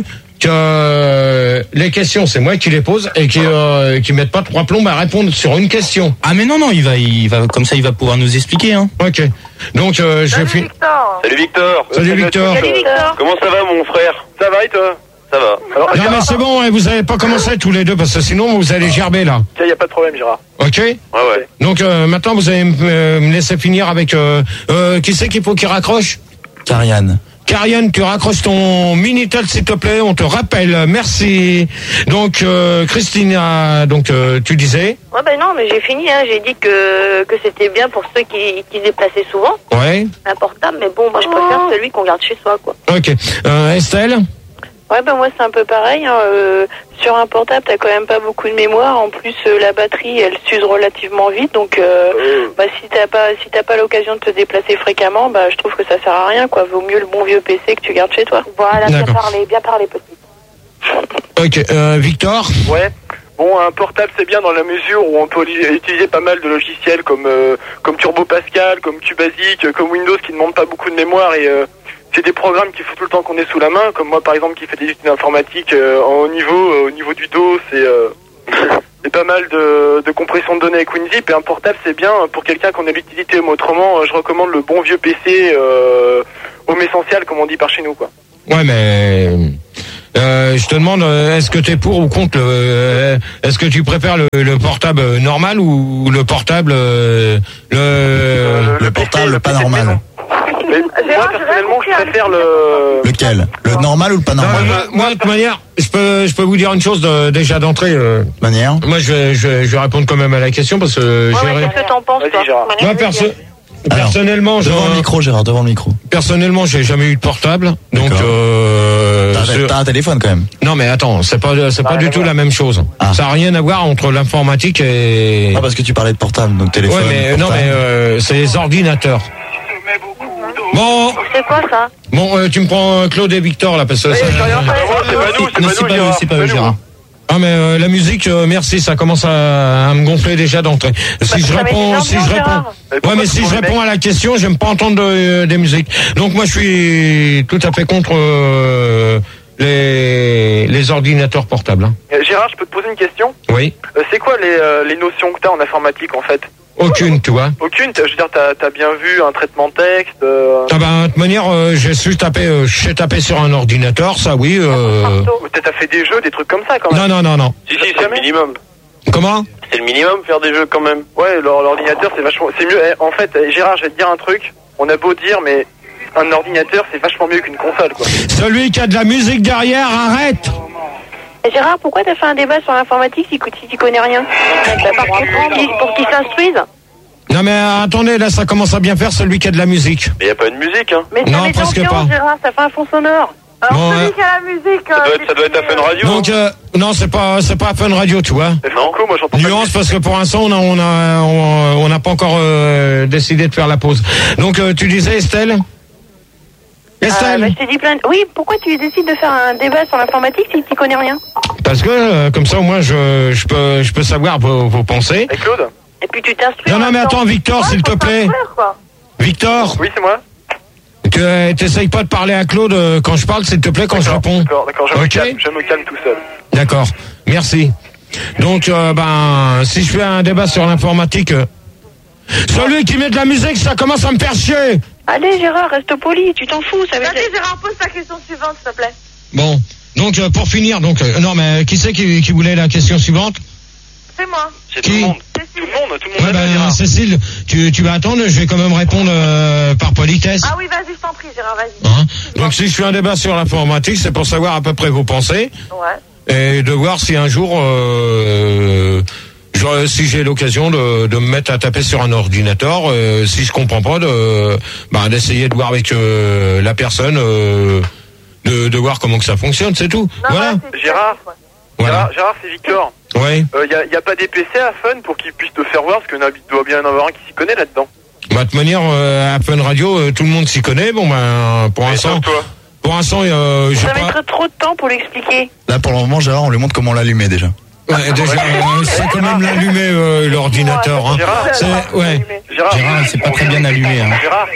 Speaker 1: que les questions, c'est moi qui les pose et qui mettent pas 3 plombes à répondre sur une question.
Speaker 9: Ah mais non, il va comme ça, il va pouvoir nous expliquer. Hein.
Speaker 1: Ok. Donc je vais
Speaker 7: Salut Victor.
Speaker 1: Salut Victor.
Speaker 7: Comment ça va, mon frère? Ça va et toi? Ça va. Alors,
Speaker 1: non mais c'est bon, vous avez pas commencé tous les deux parce que sinon vous allez gerber là.
Speaker 7: Il y a pas de problème, Gérard.
Speaker 1: Ok.
Speaker 7: Ouais.
Speaker 1: Donc maintenant vous allez me laisser finir avec qui c'est qu'il faut qu'il raccroche?
Speaker 2: Karian,
Speaker 1: tu raccroches ton Minitel s'il te plaît, on te rappelle. Merci. Donc Christina, donc tu disais?
Speaker 3: Ouais, ben non, mais j'ai fini, hein. J'ai dit que c'était bien pour ceux qui se déplaçaient souvent.
Speaker 1: Ouais.
Speaker 3: Un portable, mais bon, moi je préfère celui qu'on garde chez soi, quoi.
Speaker 1: Ok. Estelle?
Speaker 3: Ouais, ben moi c'est un peu pareil. Hein. Sur un portable, t'as quand même pas beaucoup de mémoire. En plus, la batterie, elle s'use relativement vite. Donc, si t'as pas l'occasion de te déplacer fréquemment, bah je trouve que ça sert à rien, quoi. Vaut mieux le bon vieux PC que tu gardes chez toi. Voilà, bien parlé, petit.
Speaker 1: Ok. Victor?
Speaker 11: Ouais. Bon, un portable c'est bien dans la mesure où on peut utiliser pas mal de logiciels comme Turbo Pascal, comme QBasic, comme Windows qui ne demandent pas beaucoup de mémoire et c'est des programmes qu'il faut tout le temps qu'on ait sous la main, comme moi par exemple qui fait des études informatiques au niveau du dos, c'est pas mal de compression de données avec WinZip et un portable c'est bien pour quelqu'un qu'on a l'utilité, mais autrement je recommande le bon vieux PC home essentiel comme on dit par chez nous, quoi.
Speaker 1: Ouais, mais
Speaker 6: Je te demande, est-ce que t'es pour ou contre est-ce que tu préfères le portable normal ou le portable
Speaker 2: le portable pas normal.
Speaker 11: Moi, personnellement, je préfère
Speaker 2: Lequel? Le normal ou le pas normal?
Speaker 6: Moi, de toute manière, je peux vous dire une chose déjà d'entrée.
Speaker 2: Manière.
Speaker 6: Moi, je vais répondre quand même à la question parce que
Speaker 3: qu'est-ce que t'en penses, toi?
Speaker 6: Moi, personnellement,
Speaker 2: devant le micro, Gérard, devant le micro.
Speaker 6: Personnellement, j'ai jamais eu de portable, donc
Speaker 2: t'as un téléphone quand même.
Speaker 6: Non, mais attends, c'est pas du tout la même chose. Ça n'a rien à voir entre l'informatique et.
Speaker 2: Non, parce que tu parlais de portable, donc téléphone.
Speaker 6: Ouais, mais
Speaker 2: portable.
Speaker 6: non, mais c'est les ordinateurs. Bon.
Speaker 3: C'est quoi ça?
Speaker 6: Bon, tu me prends Claude et Victor là parce que.
Speaker 9: C'est pas eux, Gérard.
Speaker 6: Ah mais la musique, merci, ça commence à me gonfler déjà d'entrée. Si je réponds mais si je réponds à la question, j'aime pas entendre des musiques. Donc moi je suis tout à fait contre les ordinateurs portables. Hein.
Speaker 11: Gérard, je peux te poser une question?
Speaker 6: Oui.
Speaker 11: C'est quoi les notions que t'as en informatique en fait?
Speaker 6: Aucune, tu vois.
Speaker 11: Aucune? Je veux dire, t'as bien vu un traitement de texte
Speaker 6: Ah ben, de toute manière, j'ai tapé sur un ordinateur, ça oui.
Speaker 11: T'as fait des jeux, des trucs comme ça quand même?
Speaker 6: Non.
Speaker 7: Si, c'est le minimum.
Speaker 6: Comment?
Speaker 7: C'est le minimum faire des jeux quand même.
Speaker 11: Ouais, l'ordinateur c'est mieux. En fait, Gérard, je vais te dire un truc. On a beau dire, mais un ordinateur c'est vachement mieux qu'une console, quoi.
Speaker 6: Celui qui a de la musique derrière, arrête!
Speaker 3: Gérard, pourquoi t'as fait un débat sur l'informatique si tu connais rien? Pour qu'ils s'instruisent?
Speaker 6: Non mais attendez, là ça commence à bien faire celui qui a de la musique.
Speaker 7: Mais y a pas de musique, hein.
Speaker 3: Mais
Speaker 6: non, presque pas.
Speaker 3: Gérard, ça fait un fond sonore.
Speaker 8: Alors
Speaker 6: Bon,
Speaker 8: celui qui a la musique...
Speaker 7: Ça doit être à Fun Radio.
Speaker 6: Donc non, c'est pas Fun Radio, tu vois.
Speaker 11: Non, moi j'entends pas.
Speaker 6: Nuance parce que pour l'instant on n'a pas encore décidé de faire la pause. Donc tu disais Estelle? Estelle?
Speaker 3: Je t'ai dit plein de... Oui, pourquoi tu décides de faire un débat sur l'informatique si tu connais rien?
Speaker 6: Parce que comme ça au moins je peux savoir vos pensées.
Speaker 11: Et Claude?
Speaker 3: Et puis tu t'instruis.
Speaker 6: Non mais attends Victor, s'il te plaît. Victor?
Speaker 11: Oui, c'est moi.
Speaker 6: T'essayes pas de parler à Claude quand je parle, s'il te plaît, quand je réponds.
Speaker 11: D'accord, je me calme tout seul.
Speaker 6: D'accord, merci. Donc, si je fais un débat sur l'informatique, celui qui met de la musique, ça commence à me faire chier.
Speaker 3: Allez Gérard, reste poli, tu t'en fous.
Speaker 8: Vas-y Gérard, pose ta question suivante, s'il te plaît.
Speaker 6: Bon, donc pour finir, non mais qui c'est qui voulait la question suivante?
Speaker 8: C'est moi.
Speaker 7: C'est tout le monde. Tout le monde.
Speaker 6: Ouais, Cécile, tu vas attendre, je vais quand même répondre par politesse.
Speaker 8: Ah oui, vas-y, je t'en prie, Gérard, vas-y.
Speaker 6: Hein? Donc si je fais un débat sur l'informatique, c'est pour savoir à peu près vos pensées.
Speaker 8: Ouais.
Speaker 6: Et de voir si un jour, si j'ai l'occasion de me mettre à taper sur un ordinateur, si je comprends pas, d'essayer de voir avec la personne, de voir comment que ça fonctionne, c'est tout.
Speaker 8: Non,
Speaker 6: voilà.
Speaker 11: Gérard, Gérard, c'est Victor.
Speaker 6: Oui.
Speaker 11: Y a pas des PC à Fun pour qu'ils puissent te faire voir, parce qu'il doit bien en avoir un qui s'y connaît là-dedans.
Speaker 6: Bah, de toute manière, à Fun Radio, tout le monde s'y connaît. Bon, pour l'instant,
Speaker 3: ça mettrait trop de temps pour l'expliquer.
Speaker 2: Là, pour le moment, Gérard, on lui montre comment l'allumer déjà.
Speaker 6: Ouais, déjà, c'est quand même l'allumer, l'ordinateur. Hein.
Speaker 9: Gérard, c'est pas très bien allumé. Hein.
Speaker 11: Gérard.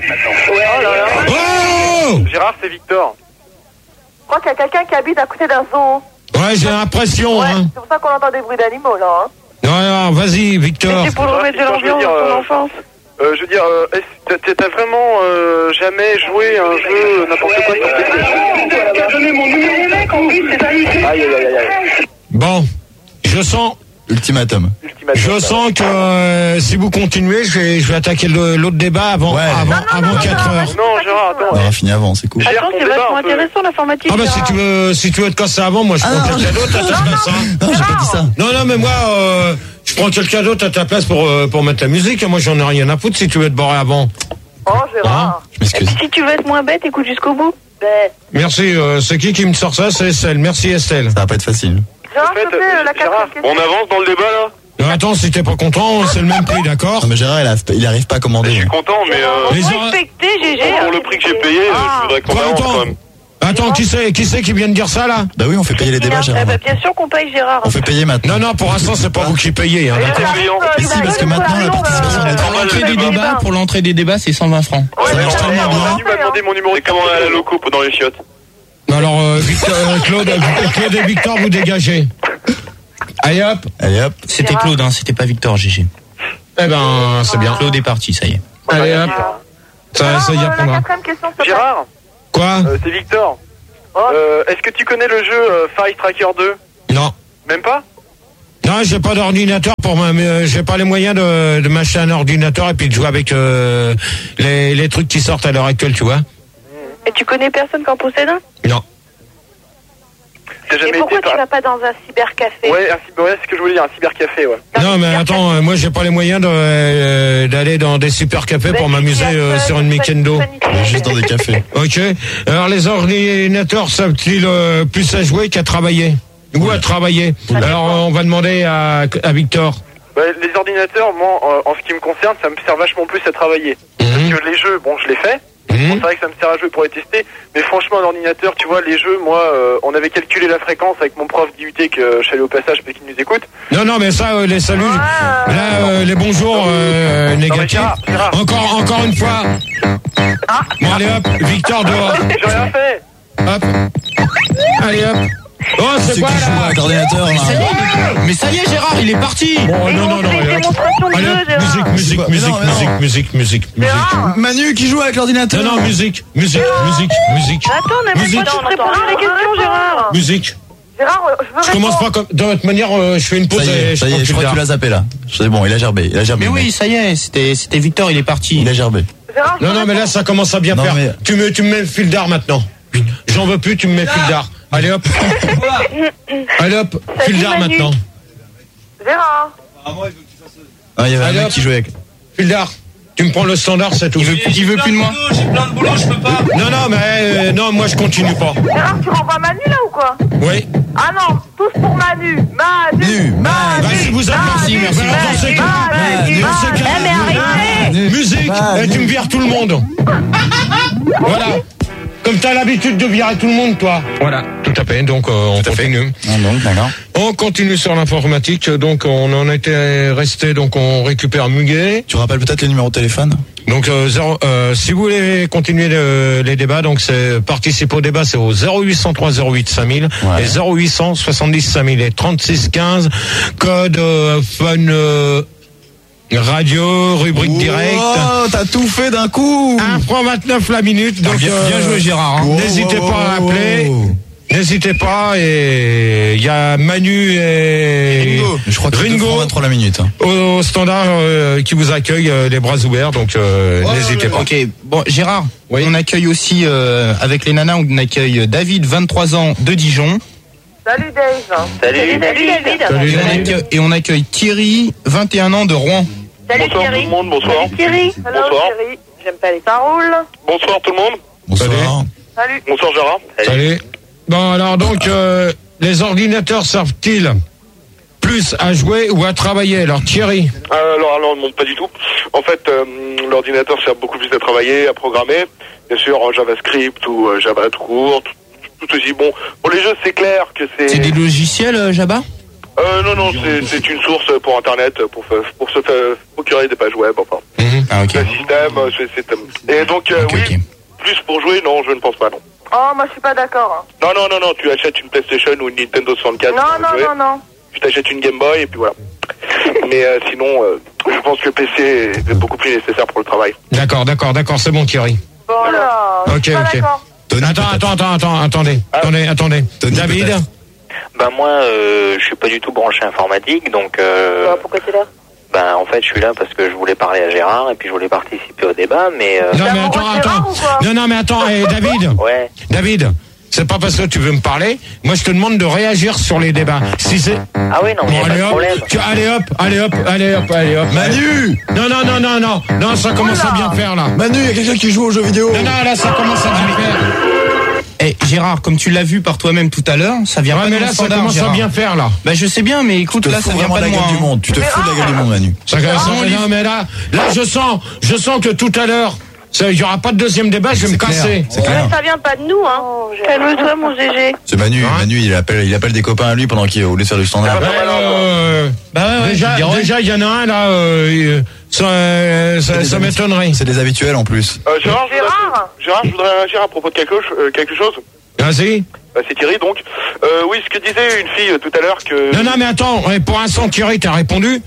Speaker 6: Oh
Speaker 11: Gérard, c'est Victor.
Speaker 8: Je crois qu'il y a quelqu'un qui habite à côté d'un zoo.
Speaker 6: Ouais, j'ai l'impression.
Speaker 8: Ouais,
Speaker 6: Hein.
Speaker 8: c'est pour ça qu'on entend des bruits d'animaux, là.
Speaker 6: Non, vas-y, Victor.
Speaker 3: C'est pour le remettre de l'ambiance dans ton enfance.
Speaker 11: Je veux dire, t'as vraiment jamais joué un jeu n'importe quoi sur Aïe.
Speaker 6: Bon, je sens...
Speaker 2: Ultimatum.
Speaker 6: Je sens que si vous continuez, je vais attaquer l'autre débat avant 4 heures.
Speaker 11: Non, Gérard, attends.
Speaker 2: On aura fini avant, c'est cool.
Speaker 3: Attends, c'est vachement intéressant l'informatique.
Speaker 6: Ah bah si tu veux te casser avant, moi je prends quelqu'un d'autre à ta place.
Speaker 2: Non, j'ai pas dit ça.
Speaker 6: Non, mais moi je prends quelqu'un d'autre à ta place pour mettre la musique. Moi j'en ai rien à foutre si tu veux te barrer avant.
Speaker 8: Oh, Gérard.
Speaker 2: Je m'excuse.
Speaker 3: Et puis si tu veux être moins bête, écoute jusqu'au bout.
Speaker 6: Merci, c'est qui me sort ça? C'est Estelle. Merci Estelle.
Speaker 2: Ça va pas être facile.
Speaker 8: Gérard, s'il te plaît, la quatrième question.
Speaker 7: On avance dans le débat là?
Speaker 6: Attends, si t'es pas content, c'est le même prix, d'accord?
Speaker 2: Non, mais Gérard, il arrive pas à commander.
Speaker 7: Je suis content, mais
Speaker 3: Respectez, GG.
Speaker 7: pour le prix que j'ai payé, je voudrais qu'on avance quand même.
Speaker 6: Attends, qui c'est qui vient de dire ça là?
Speaker 2: Bah oui, on fait payer les débats, Gérard.
Speaker 3: Bien sûr qu'on paye Gérard.
Speaker 2: On fait payer maintenant.
Speaker 6: Non, pour l'instant c'est pas vous qui payez, hein, d'accord?
Speaker 2: Mais si, parce que maintenant la participation est
Speaker 9: Pour l'entrée des débats, c'est 120 francs.
Speaker 2: Ça marche tellement bien.
Speaker 11: Tu m'as demandé mon numéro.
Speaker 7: C'est comment à la loco dans les chiottes?
Speaker 6: Alors, Claude et Victor, vous dégagez. Allez hop.
Speaker 9: C'était Claude, hein, c'était pas Victor, GG.
Speaker 6: Eh ben, c'est bien.
Speaker 9: Claude est parti, ça y est.
Speaker 6: Allez hop. Ça y apprendra.
Speaker 8: La quatrième question, s'il te plaît.
Speaker 11: Gérard,
Speaker 6: Quoi?
Speaker 11: c'est Victor. Est-ce que tu connais le jeu Fire Tracker 2?
Speaker 6: Non.
Speaker 11: Même pas?
Speaker 6: Non, j'ai pas d'ordinateur pour moi, mais j'ai pas les moyens de m'acheter un ordinateur et puis de jouer avec les trucs qui sortent à l'heure actuelle, tu vois.
Speaker 3: Et tu connais personne qui en possède un?
Speaker 6: Non.
Speaker 8: Et pourquoi tu vas pas dans un cybercafé?
Speaker 11: Ouais, c'est ce que je voulais dire, un cybercafé, ouais.
Speaker 6: Non, mais attends, moi j'ai pas les moyens d'aller dans des super cafés pour m'amuser sur une Mikendo.
Speaker 2: Juste dans des cafés.
Speaker 6: Ok. Alors les ordinateurs savent-ils plus à jouer qu'à travailler? Ou à travailler? Alors on va demander à Victor.
Speaker 11: Les ordinateurs, moi, en ce qui me concerne, ça me sert vachement plus à travailler. Parce que les jeux, bon, je les fais. Bon, c'est vrai que ça me sert à jouer pour les tester, mais franchement, un ordinateur, tu vois, les jeux, moi, on avait calculé la fréquence avec mon prof d'IUT que je suis allé au passage parce qu'il nous écoute.
Speaker 6: Non, mais ça, les saluts, là, les bonjours négatifs.
Speaker 11: Gérard.
Speaker 6: Encore une fois. Bon, allez hop, Victor dehors.
Speaker 11: J'ai rien fait.
Speaker 6: Hop. Allez hop. Oh, c'est quoi
Speaker 2: là? Avec l'ordinateur, là.
Speaker 9: Mais ça y est, Gérard, il est parti.
Speaker 6: Bon, non. Musique.
Speaker 2: Manu qui joue avec l'ordinateur.
Speaker 6: Non, musique.
Speaker 3: Attends, on aimerait pas te répondre à la question, Gérard.
Speaker 6: Musique.
Speaker 8: Gérard, je veux
Speaker 6: Je commence pas comme. De toute manière, je fais une pause.
Speaker 2: Ça y est, je crois que tu l'as zappé là. C'est bon, il a gerbé.
Speaker 9: Mais oui, ça y est, c'était Victor, il est parti.
Speaker 2: Il a gerbé.
Speaker 6: Non, mais là, ça commence à bien faire. Mais... Tu me mets le fil d'art maintenant. J'en veux plus, tu me mets le fil d'art. Allez hop. Fil d'art maintenant.
Speaker 8: Gérard.
Speaker 2: Il y avait un mec qui jouait avec.
Speaker 6: Fil d'art. Tu me prends le standard, c'est tout.
Speaker 9: Il veut plus de moi.
Speaker 10: J'ai plein de boulot, je peux pas.
Speaker 6: Non, mais non, moi je continue pas.
Speaker 8: Gérard, tu renvoies Manu là ou quoi?
Speaker 6: Oui.
Speaker 8: Ah non, tous pour Manu. Manu.
Speaker 6: Si vous avez merci. Musique, tu me vires tout le monde. Voilà. Comme t'as l'habitude de virer tout le monde, toi. Voilà, tout à fait. Donc on continue. On continue sur l'informatique. Donc on en était resté. Donc on récupère Muguet.
Speaker 2: Tu rappelles peut-être les numéros de téléphone.
Speaker 6: Donc si vous voulez continuer les débats, donc c'est participer au débat, c'est au 0803 08 5000 et 0800 70 5000 et 36 15 code fun. Radio, rubrique directe.
Speaker 2: Oh, t'as tout fait d'un coup.
Speaker 6: 1 franc 29 la minute. Donc,
Speaker 9: bien joué, Gérard.
Speaker 6: N'hésitez pas à appeler. N'hésitez pas. Et il y a Manu et
Speaker 2: Ringo. Je crois que
Speaker 6: Ringo
Speaker 2: 23 la minute.
Speaker 6: Au standard qui vous accueille les bras ouverts. Donc n'hésitez pas.
Speaker 9: Ok. Bon, Gérard. Oui. On accueille aussi avec les nanas, on accueille David, 23 ans de Dijon.
Speaker 8: Salut Dave.
Speaker 3: Salut David.
Speaker 9: Et on accueille Thierry, 21 ans de Rouen.
Speaker 3: Salut Thierry.
Speaker 11: Bonsoir tout le monde, bonsoir.
Speaker 3: Salut Thierry.
Speaker 11: Bonsoir.
Speaker 8: Thierry. J'aime pas les paroles.
Speaker 11: Bonsoir tout le monde.
Speaker 2: Bonsoir.
Speaker 8: Salut.
Speaker 11: Bonsoir Gérard.
Speaker 6: Salut. Bon alors donc les ordinateurs servent-ils plus à jouer ou à travailler? Alors Thierry.
Speaker 11: Alors non, pas du tout. En fait, l'ordinateur sert beaucoup plus à travailler, à programmer. Bien sûr en JavaScript ou Java tout court. Tout aussi bon. Pour les jeux, c'est clair que c'est...
Speaker 9: C'est des logiciels Java?
Speaker 11: Non, c'est une source pour Internet, pour se procurer des pages web, enfin.
Speaker 9: Ah, ok.
Speaker 11: Un système, Et donc, oui, plus pour jouer, non, je ne pense pas, non.
Speaker 8: Oh, moi je suis pas d'accord.
Speaker 11: Non, tu achètes une PlayStation ou une Nintendo 64.
Speaker 8: Non.
Speaker 11: Tu t'achètes une Game Boy et puis voilà. Mais sinon, je pense que le PC est beaucoup plus nécessaire pour le travail.
Speaker 6: D'accord, c'est bon Thierry.
Speaker 8: Bon là,
Speaker 6: ok. Attendez. David.
Speaker 12: Moi, je suis pas du tout branché informatique, donc.
Speaker 8: Pourquoi t'es là?
Speaker 12: En fait, je suis là parce que je voulais parler à Gérard et puis je voulais participer au débat, mais.
Speaker 6: Non, mais attends, David.
Speaker 12: Ouais.
Speaker 6: David. C'est pas parce que tu veux me parler. Moi, je te demande de réagir sur les débats. Si c'est.
Speaker 12: Ah oui, non, mais pas de problème.
Speaker 6: Allez hop.
Speaker 2: Manu.
Speaker 6: Non, ça commence à bien faire là.
Speaker 2: Manu, il y a quelqu'un qui joue aux jeux vidéo.
Speaker 6: Non, là, ça commence à bien faire.
Speaker 9: Eh Gérard, comme tu l'as vu par toi-même tout à l'heure, ça vient pas de
Speaker 6: mais là, ça commence à bien faire là.
Speaker 9: Je sais bien, mais écoute, là, ça vient pas de moi.
Speaker 2: Du monde. Tu te fous de la gueule du monde, Manu.
Speaker 6: Non, mais là, je sens que tout à l'heure. Il n'y aura pas de deuxième débat, je vais me casser.
Speaker 2: C'est clair.
Speaker 3: Ça vient pas de nous, hein. Calme-toi, mon GG.
Speaker 2: C'est Manu. Manu, il appelle des copains à lui pendant qu'il voulait faire du standard.
Speaker 6: Déjà, il y en a un là. Ça m'étonnerait.
Speaker 2: C'est des habituels en plus.
Speaker 11: Gérard, je voudrais réagir à propos de quelque chose.
Speaker 6: Vas-y.
Speaker 11: C'est Thierry, donc. Oui, ce que disait une fille tout à l'heure que...
Speaker 6: Non, mais attends, pour l'instant, Thierry, t'as répondu?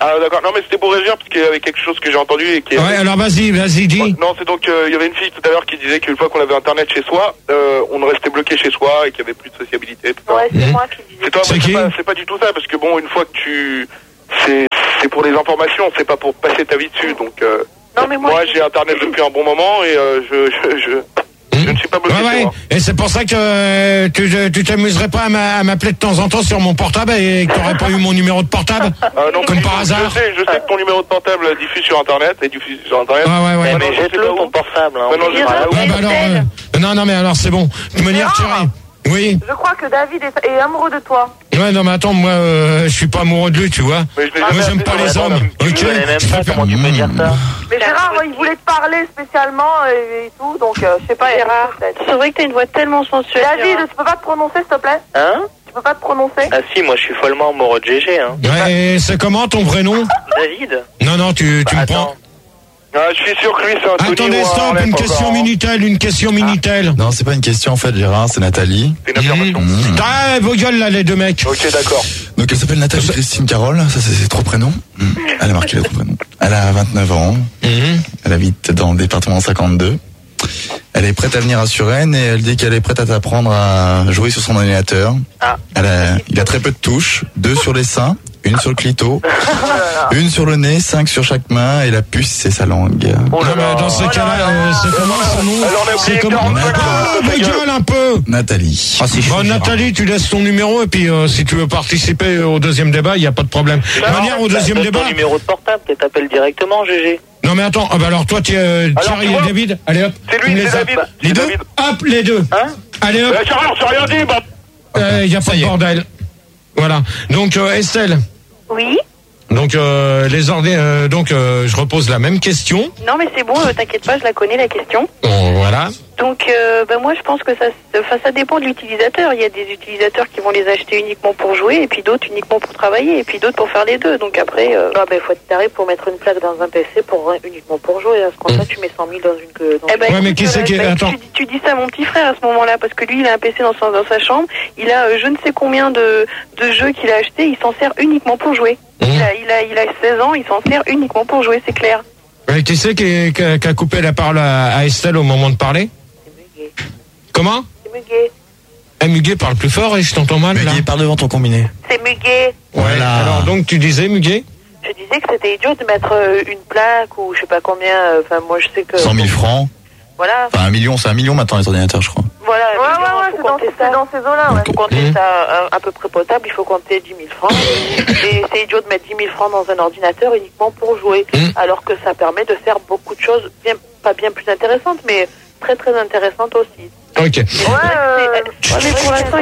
Speaker 11: Ah d'accord, non mais c'était pour réagir parce qu'il y avait quelque chose que j'ai entendu et qui...
Speaker 6: Ouais, alors vas-y, dis.
Speaker 11: Ouais, non, c'est donc, il y avait une fille tout à l'heure qui disait qu'une fois qu'on avait internet chez soi, on restait bloqué chez soi et qu'il n'y avait plus de sociabilité.
Speaker 8: Ouais, c'est moi qui disais.
Speaker 11: C'est toi, c'est pas du tout ça, parce que bon, une fois que c'est pour les informations, c'est pas pour passer ta vie dessus, donc...
Speaker 8: Non, mais moi
Speaker 11: j'ai internet depuis un bon moment et je ne suis pas bloqué chez moi.
Speaker 6: Et c'est pour ça que tu t'amuserais pas à m'appeler de temps en temps sur mon portable et que t'aurais pas eu mon numéro de portable
Speaker 11: non,
Speaker 6: comme par hasard.
Speaker 11: Je sais que ton numéro de portable diffuse sur internet et diffuse sur internet.
Speaker 6: Ouais.
Speaker 12: Mais jette-le ton portable.
Speaker 6: Non mais alors c'est bon. De manière Thierry. Oui.
Speaker 8: Je crois que David est amoureux de toi.
Speaker 6: Ouais, non mais attends, moi je suis pas amoureux de lui, tu vois. Moi j'aime pas les hommes. Ok.
Speaker 12: Comment tu peux dire ça?
Speaker 8: Mais Gérard, il voulait te parler spécialement et tout, donc je sais pas.
Speaker 3: Gérard, c'est vrai que t'as une voix tellement sensuelle.
Speaker 8: David, tu peux pas te prononcer s'il te plaît?
Speaker 12: Hein?
Speaker 8: Tu peux pas te prononcer?
Speaker 12: Ah si, moi je suis follement amoureux de GG, hein.
Speaker 6: Ouais, et c'est comment ton vrai nom?
Speaker 12: David?
Speaker 6: Non, tu me prends.
Speaker 11: Ah, je suis sûr que lui c'est un
Speaker 6: Attendez, stop, une question Minitel.
Speaker 2: Non, c'est pas une question en fait, Gérard, c'est Nathalie.
Speaker 11: C'est une affirmation.
Speaker 6: Ah, vos gueules là, les deux mecs.
Speaker 11: Ok, d'accord.
Speaker 2: Donc elle s'appelle Nathalie Christine Carole, ça c'est ses 3 prénoms. Elle a marqué les 3 prénoms. Elle a 29 ans. Elle habite dans le département 52. Elle est prête à venir à Suresnes et elle dit qu'elle est prête à t'apprendre à jouer sur son ordinateur. Il a très peu de touches, 2 sur les seins, 1 sur le clito, 1 sur le nez, 5 sur chaque main et la puce c'est sa langue.
Speaker 6: Dans ce cas-là, c'est comment son nom? C'est comment? Vos gueules un peu.
Speaker 2: Nathalie.
Speaker 6: Nathalie, tu laisses ton numéro et puis si tu veux participer au deuxième débat, il n'y a pas de problème. De manière au deuxième débat.
Speaker 12: Ton numéro de portable, tu t'appelles directement, GG.
Speaker 6: Non mais attends, alors toi Thierry et David, allez hop.
Speaker 11: C'est lui, c'est David.
Speaker 6: Les deux? Hop, les deux.
Speaker 12: Hein?
Speaker 6: Allez hop.
Speaker 11: J'ai rien dit,
Speaker 6: il n'y a pas de bordel. Voilà. Donc Estelle.
Speaker 3: Oui.
Speaker 6: Donc je repose la même question.
Speaker 3: Non mais c'est bon, t'inquiète pas, je la connais la question.
Speaker 6: Voilà.
Speaker 3: Donc moi je pense que ça dépend de l'utilisateur. Il y a des utilisateurs qui vont les acheter uniquement pour jouer et puis d'autres uniquement pour travailler et puis d'autres pour faire les deux. Donc après
Speaker 8: il faut être taré pour mettre une plaque dans un PC uniquement pour jouer. À ce compte-là, tu mets 100 000 dans une...
Speaker 6: ouais, mais qui c'est qui... Attends.
Speaker 3: Tu dis ça à mon petit frère à ce moment-là parce que lui il a un PC dans sa chambre. Il a je ne sais combien de jeux qu'il a acheté. Il s'en sert uniquement pour jouer. Il a 16 ans, il s'en sert uniquement pour jouer, c'est clair.
Speaker 6: Qui c'est qui a coupé la parole à Estelle au moment de parler?
Speaker 8: C'est Muguet.
Speaker 6: Comment?
Speaker 8: C'est Muguet.
Speaker 6: Muguet, parle plus fort et je t'entends mal.
Speaker 2: Muguet, parle devant ton combiné.
Speaker 8: C'est Muguet.
Speaker 6: Voilà. Alors donc tu disais Muguet?
Speaker 8: Je disais que c'était idiot de mettre une plaque ou je sais pas combien. Enfin moi je sais que...
Speaker 2: 100 000 francs.
Speaker 8: Voilà.
Speaker 2: Enfin 1 million, c'est 1 million maintenant les ordinateurs je crois.
Speaker 8: Voilà, c'est dans ces eaux-là. Il faut compter ça à peu près potable, il faut compter 10 000 francs. Et c'est idiot de mettre 10 000 francs dans un ordinateur uniquement pour jouer. Alors que ça permet de faire beaucoup de choses, pas bien plus intéressantes, mais très très intéressantes aussi.
Speaker 6: Ok.
Speaker 8: Mais pour l'instant,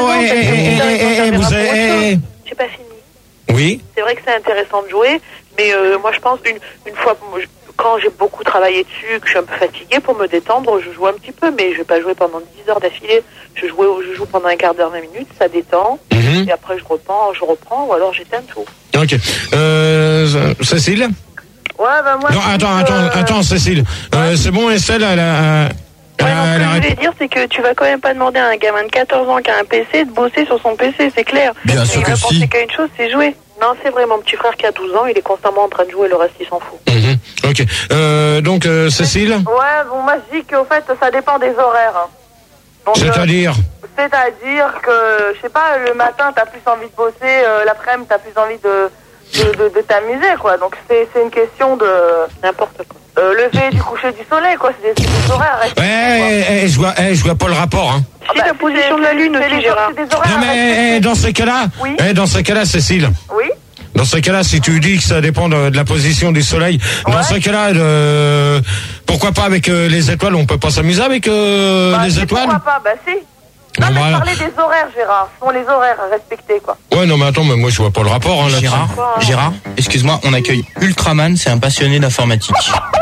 Speaker 8: j'ai pas fini.
Speaker 6: Oui.
Speaker 8: C'est vrai que c'est intéressant de jouer, mais moi je pense une fois... Quand j'ai beaucoup travaillé dessus, que je suis un peu fatiguée, pour me détendre, je joue un petit peu, mais je vais pas jouer pendant 10 heures d'affilée. Je joue pendant un quart d'heure, 20 minutes, ça détend, et après je reprends, ou alors j'éteins tout.
Speaker 6: Ok. Cécile?
Speaker 8: Ouais, moi...
Speaker 6: Non, attends, Cécile. C'est bon, Estelle,
Speaker 3: ce que je voulais dire, c'est que tu vas quand même pas demander à un gamin de 14 ans qui a un PC de bosser sur son PC, c'est clair.
Speaker 2: Bien sûr que si.
Speaker 3: Il va penser qu'à une chose, c'est jouer.
Speaker 8: Non, c'est vrai, mon petit frère qui a 12 ans, il est constamment en train de jouer, le reste il s'en fout.
Speaker 6: Ok. Donc, Cécile?
Speaker 8: Ouais, bon, moi je dis qu'au fait, ça dépend des horaires. Donc,
Speaker 6: c'est-à-dire
Speaker 8: que, je sais pas, le matin t'as plus envie de bosser, l'après-midi t'as plus envie de t'amuser, quoi. Donc c'est une question de n'importe quoi. Lever du coucher du soleil, quoi. C'est des horaires.
Speaker 6: Ouais, je vois pas le rapport, hein.
Speaker 3: Si la position de la lune aussi, Gérard.
Speaker 6: Non mais dans ces cas-là, Cécile.
Speaker 8: Oui.
Speaker 6: Dans ce cas-là, si tu dis que ça dépend de la position du soleil, dans ce cas-là, pourquoi pas avec les étoiles? On peut pas s'amuser avec les étoiles?
Speaker 8: Pourquoi pas? Bah si. Non, mais je parlais des horaires, Gérard. Ce sont les horaires respectés, quoi.
Speaker 6: Ouais, non, mais attends, mais moi, je vois pas le rapport, hein, là-dessus.
Speaker 9: Gérard, excuse-moi, on accueille Ultraman, c'est un passionné d'informatique.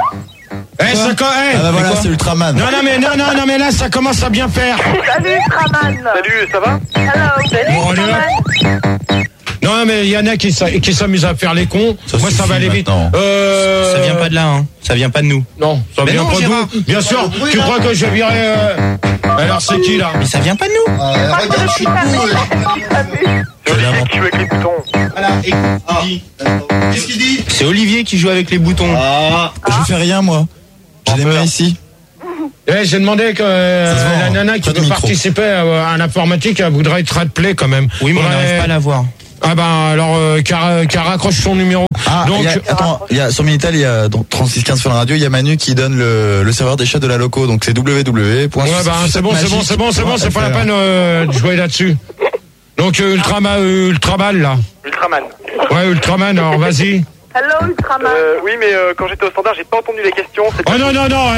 Speaker 2: Voilà, c'est Ultraman.
Speaker 6: Non, mais là, ça commence à bien faire.
Speaker 8: Salut, Ultraman.
Speaker 11: Salut, ça va?
Speaker 8: Hello, salut, Ultraman.
Speaker 6: Non, mais il y en a qui s'amusent à faire les cons. Moi, ça va aller vite.
Speaker 9: Ça vient pas de là, hein. Ça vient pas de nous.
Speaker 6: Non, ça vient pas de nous. Bien sûr, tu crois que je virerai... Alors, c'est qui, là?
Speaker 9: Mais ça vient pas de nous.
Speaker 2: Regarde, je suis
Speaker 11: Tu veux avec les boutons.
Speaker 2: Voilà, et...
Speaker 6: Qu'est-ce qu'il dit?
Speaker 9: C'est Olivier qui joue avec les boutons.
Speaker 2: Je fais rien, moi. J'ai les mains ici.
Speaker 1: J'ai demandé que la nana qui veut participer à l'informatique, elle voudrait être rappelée quand même.
Speaker 9: Oui, mais on n'arrive pas à la voir.
Speaker 1: Ah ben alors qu'elle raccroche son numéro.
Speaker 2: Donc il y a sur Minitel, il y a donc 3615 sur la radio, il y a Manu qui donne le serveur des chats de la loco, donc c'est www.
Speaker 1: C'est bon, c'est pas la peine de jouer là-dessus. Donc Ultraman là.
Speaker 11: Ultraman.
Speaker 1: Ouais, Ultraman, alors vas-y.
Speaker 8: Hello Ultraman.
Speaker 11: Oui, mais quand j'étais au standard, j'ai pas entendu les questions.
Speaker 1: Oh non.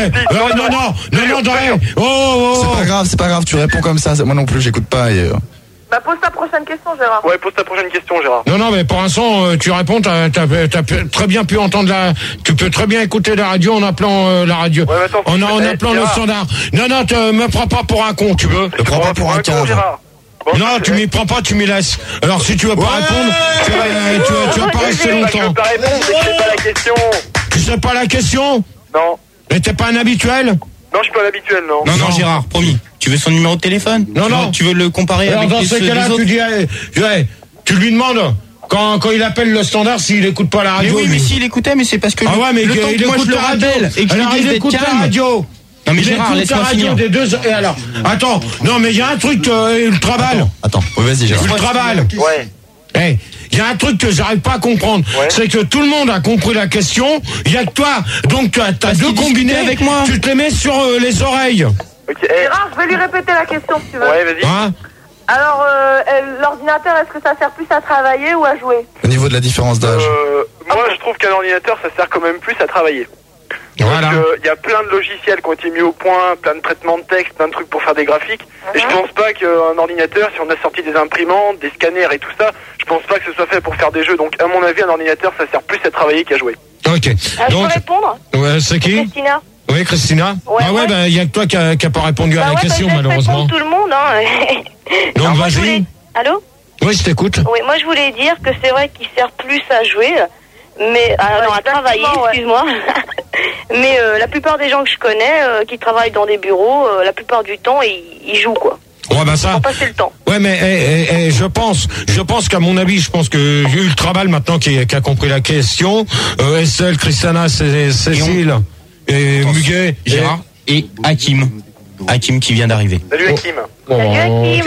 Speaker 2: C'est pas grave, tu réponds comme ça. Moi non plus, j'écoute pas.
Speaker 8: Bah pose ta prochaine question, Gérard.
Speaker 11: Ouais, pose ta prochaine question, Gérard.
Speaker 1: Non, mais pour l'instant, tu réponds, t'as très bien pu entendre tu peux très bien écouter la radio en appelant la radio.
Speaker 11: Ouais, attends,
Speaker 1: en appelant le standard. Non, me prends pas pour un con, tu veux?
Speaker 2: Me prends pas pour un con,
Speaker 11: Gérard.
Speaker 1: Bon, non, tu m'y prends pas, tu m'y laisses. Alors si tu veux pas répondre, tu vas pas rester longtemps.
Speaker 11: Je veux pas répondre, mais je sais pas la question.
Speaker 1: Tu sais pas la question?
Speaker 11: Non.
Speaker 1: Mais t'es pas un habituel?
Speaker 11: Non, je suis pas l'habituel, non.
Speaker 9: Non, Gérard, promis. Tu veux son numéro de téléphone?
Speaker 1: Non.
Speaker 9: Tu veux le comparer
Speaker 1: alors,
Speaker 9: avec
Speaker 1: dans ces cas-là,
Speaker 9: autres?
Speaker 1: tu lui demandes quand il appelle le standard s'il écoute pas la radio.
Speaker 9: Mais oui, mais s'il écoutait, mais c'est parce que
Speaker 1: le temps que moi je le rappelle et que il écoute la radio.
Speaker 9: Non mais Gérard, laisse-moi finir.
Speaker 1: Des deux, et alors, attends, non mais il y a un truc Ultraval.
Speaker 2: Attends, vas-y Gérard.
Speaker 1: Ultraval.
Speaker 11: Ouais.
Speaker 1: Il y a un truc que j'arrive pas à comprendre, c'est que tout le monde a compris la question, il y a que toi, donc tu as deux combinés avec moi. Tu te les mets sur les oreilles.
Speaker 11: Okay.
Speaker 8: Gérard, je vais lui répéter la question si tu veux.
Speaker 11: Ouais, vas-y.
Speaker 8: Alors, l'ordinateur, est-ce que ça sert plus à travailler ou à jouer?
Speaker 2: Au niveau de la différence d'âge.
Speaker 11: Moi, je trouve qu'un ordinateur, ça sert quand même plus à travailler.
Speaker 1: Voilà.
Speaker 11: Il y a plein de logiciels qui ont été mis au point, plein de traitements de texte, plein de trucs pour faire des graphiques. Et je pense pas qu'un ordinateur, si on a sorti des imprimantes, des scanners et tout ça, je pense pas que ce soit fait pour faire des jeux. Donc, à mon avis, un ordinateur, ça sert plus à travailler qu'à jouer.
Speaker 1: Ok.
Speaker 8: Je peux répondre?
Speaker 1: Ouais, c'est qui?
Speaker 8: Christina.
Speaker 1: Oui, Christina.
Speaker 8: Ouais.
Speaker 1: Ben, il y a que toi qui a pas répondu à la question, malheureusement.
Speaker 3: Tout le monde, hein.
Speaker 1: Donc, vas-y.
Speaker 3: Allô?
Speaker 1: Oui, je t'écoute.
Speaker 3: Oui, moi, je voulais dire que c'est vrai qu'il sert plus à jouer, mais à travailler, excuse-moi. Mais la plupart des gens que je connais, qui travaillent dans des bureaux, la plupart du temps, ils jouent, quoi.
Speaker 1: Ouais, bah ça.
Speaker 3: Pour passer le temps.
Speaker 1: Ouais, mais je pense qu'à mon avis, je pense que Ultraval maintenant qui a compris la question, Estelle, Christiana, Cécile et Muguet,
Speaker 9: Gérard et Hakim. Hakim qui vient d'arriver.
Speaker 11: Salut Hakim.
Speaker 3: Salut Hakim.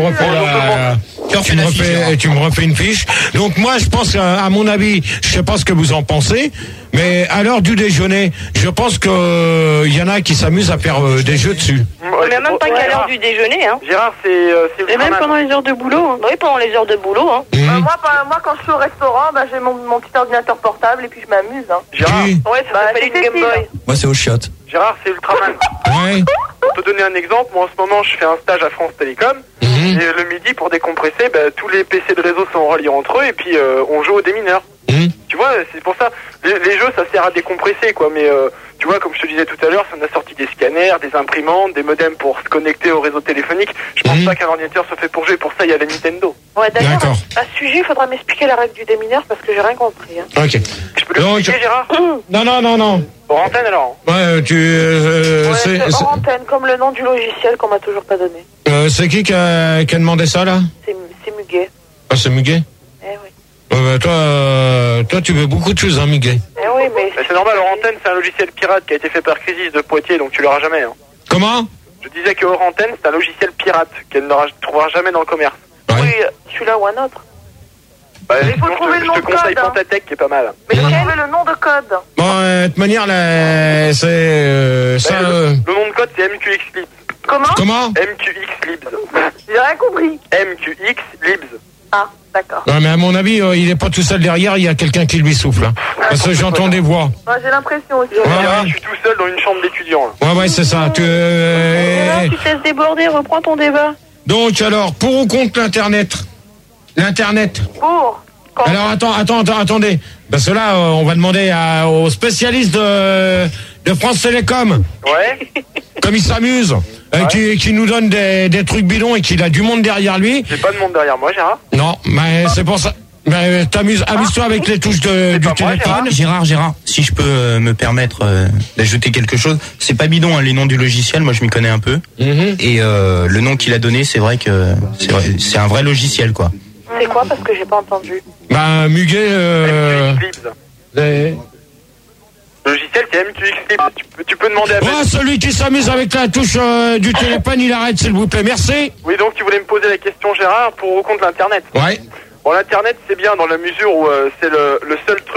Speaker 1: Tu me refais une fiche. Donc moi, je pense à mon avis, je sais pas ce que vous en pensez, mais à l'heure du déjeuner, je pense que y en a qui s'amusent à faire des jeux dessus.
Speaker 3: Mais même pas qu'à l'heure du déjeuner, hein.
Speaker 11: Gérard, c'est
Speaker 3: et même pendant les heures de boulot, hein. Oui, pendant les heures de boulot, hein.
Speaker 8: Moi, quand je suis au restaurant, j'ai mon petit ordinateur portable et puis je m'amuse, hein.
Speaker 11: Gérard.
Speaker 3: Ouais, ça s'appelle une Game Boy.
Speaker 2: Moi c'est au chiottes.
Speaker 11: Gérard, c'est Ultraman.
Speaker 1: Ouais.
Speaker 11: Pour te donner un exemple, moi en ce moment, je fais un stage à France Télécom. Et le midi, pour décompresser, tous les PC de réseau sont reliés entre eux et puis on joue aux démineurs. Tu vois, c'est pour ça, les jeux, ça sert à décompresser, quoi. Mais tu vois, comme je te disais tout à l'heure, on a sorti des scanners, des imprimantes, des modems pour se connecter au réseau téléphonique. Je pense pas qu'un ordinateur se fait pour jouer. Pour ça, il y a la Nintendo.
Speaker 8: Ouais, d'ailleurs, à ce sujet, il faudra m'expliquer la règle du démineur parce que j'ai rien compris. Hein.
Speaker 1: Ok.
Speaker 11: Je peux l'expliquer, Gérard?
Speaker 1: Non.
Speaker 11: Pour antenne, alors?
Speaker 1: Ouais,
Speaker 8: c'est hors antenne, comme le nom du logiciel qu'on m'a toujours pas donné.
Speaker 1: C'est qui a demandé ça, là?
Speaker 8: C'est Muguet.
Speaker 1: Ah, c'est Muguet?
Speaker 8: Eh oui.
Speaker 1: Toi, tu veux beaucoup de choses, hein, Muguet?
Speaker 8: Eh oui, mais
Speaker 11: c'est normal, hors antenne, c'est un logiciel pirate qui a été fait par Crisis de Poitiers, donc tu l'auras jamais. Hein.
Speaker 1: Comment?
Speaker 11: Je disais que hors antenne, c'est un logiciel pirate qu'elle ne trouvera jamais dans le commerce.
Speaker 1: Ouais.
Speaker 8: Oui, celui-là ou un autre. Il faut trouver le nom de code. Je te conseille
Speaker 11: Pantatech qui est pas mal.
Speaker 8: Mais il faut trouver le nom de code.
Speaker 1: Bon, de toute manière, c'est ça.
Speaker 11: Le nom de code, c'est MQX Libs.
Speaker 8: Comment?
Speaker 11: MQX Libs.
Speaker 8: J'ai rien compris.
Speaker 11: MQX Libs.
Speaker 8: Ah, d'accord.
Speaker 1: Non, mais à mon avis, il est pas tout seul derrière, il y a quelqu'un qui lui souffle. Hein. Parce que j'entends des voix.
Speaker 8: Ouais, j'ai l'impression aussi.
Speaker 11: Je suis tout seul dans une chambre d'étudiant.
Speaker 1: Ouais, c'est ça.
Speaker 3: Tu te laisses déborder, reprends ton débat.
Speaker 1: Donc, alors, pour ou contre l'Internet? L'Internet.
Speaker 8: Pour.
Speaker 1: Alors, attendez. Parce que là, on va demander aux spécialistes de France Télécom.
Speaker 11: Ouais.
Speaker 1: Comme il s'amuse. Qui nous donne des trucs bidons et qu'il a du monde derrière lui.
Speaker 11: J'ai pas de monde derrière moi, Gérard.
Speaker 1: Non, mais c'est pour ça. Mais amuse-toi avec les touches du téléphone.
Speaker 9: Gérard, si je peux me permettre d'ajouter quelque chose, c'est pas bidon, hein, les noms du logiciel, moi je m'y connais un peu. Et le nom qu'il a donné, c'est vrai que c'est un vrai logiciel, quoi.
Speaker 8: C'est quoi parce que j'ai pas entendu?
Speaker 1: Bah, Muguet,
Speaker 11: Le logiciel, c'est MQX Clips. Tu peux demander à...
Speaker 1: Oh, celui qui s'amuse avec la touche du téléphone, il arrête, s'il vous plaît. Merci.
Speaker 11: Oui, donc tu voulais me poser la question, Gérard, pour au compte l'Internet.
Speaker 1: Ouais.
Speaker 11: Bon, l'Internet, c'est bien dans la mesure où c'est le seul truc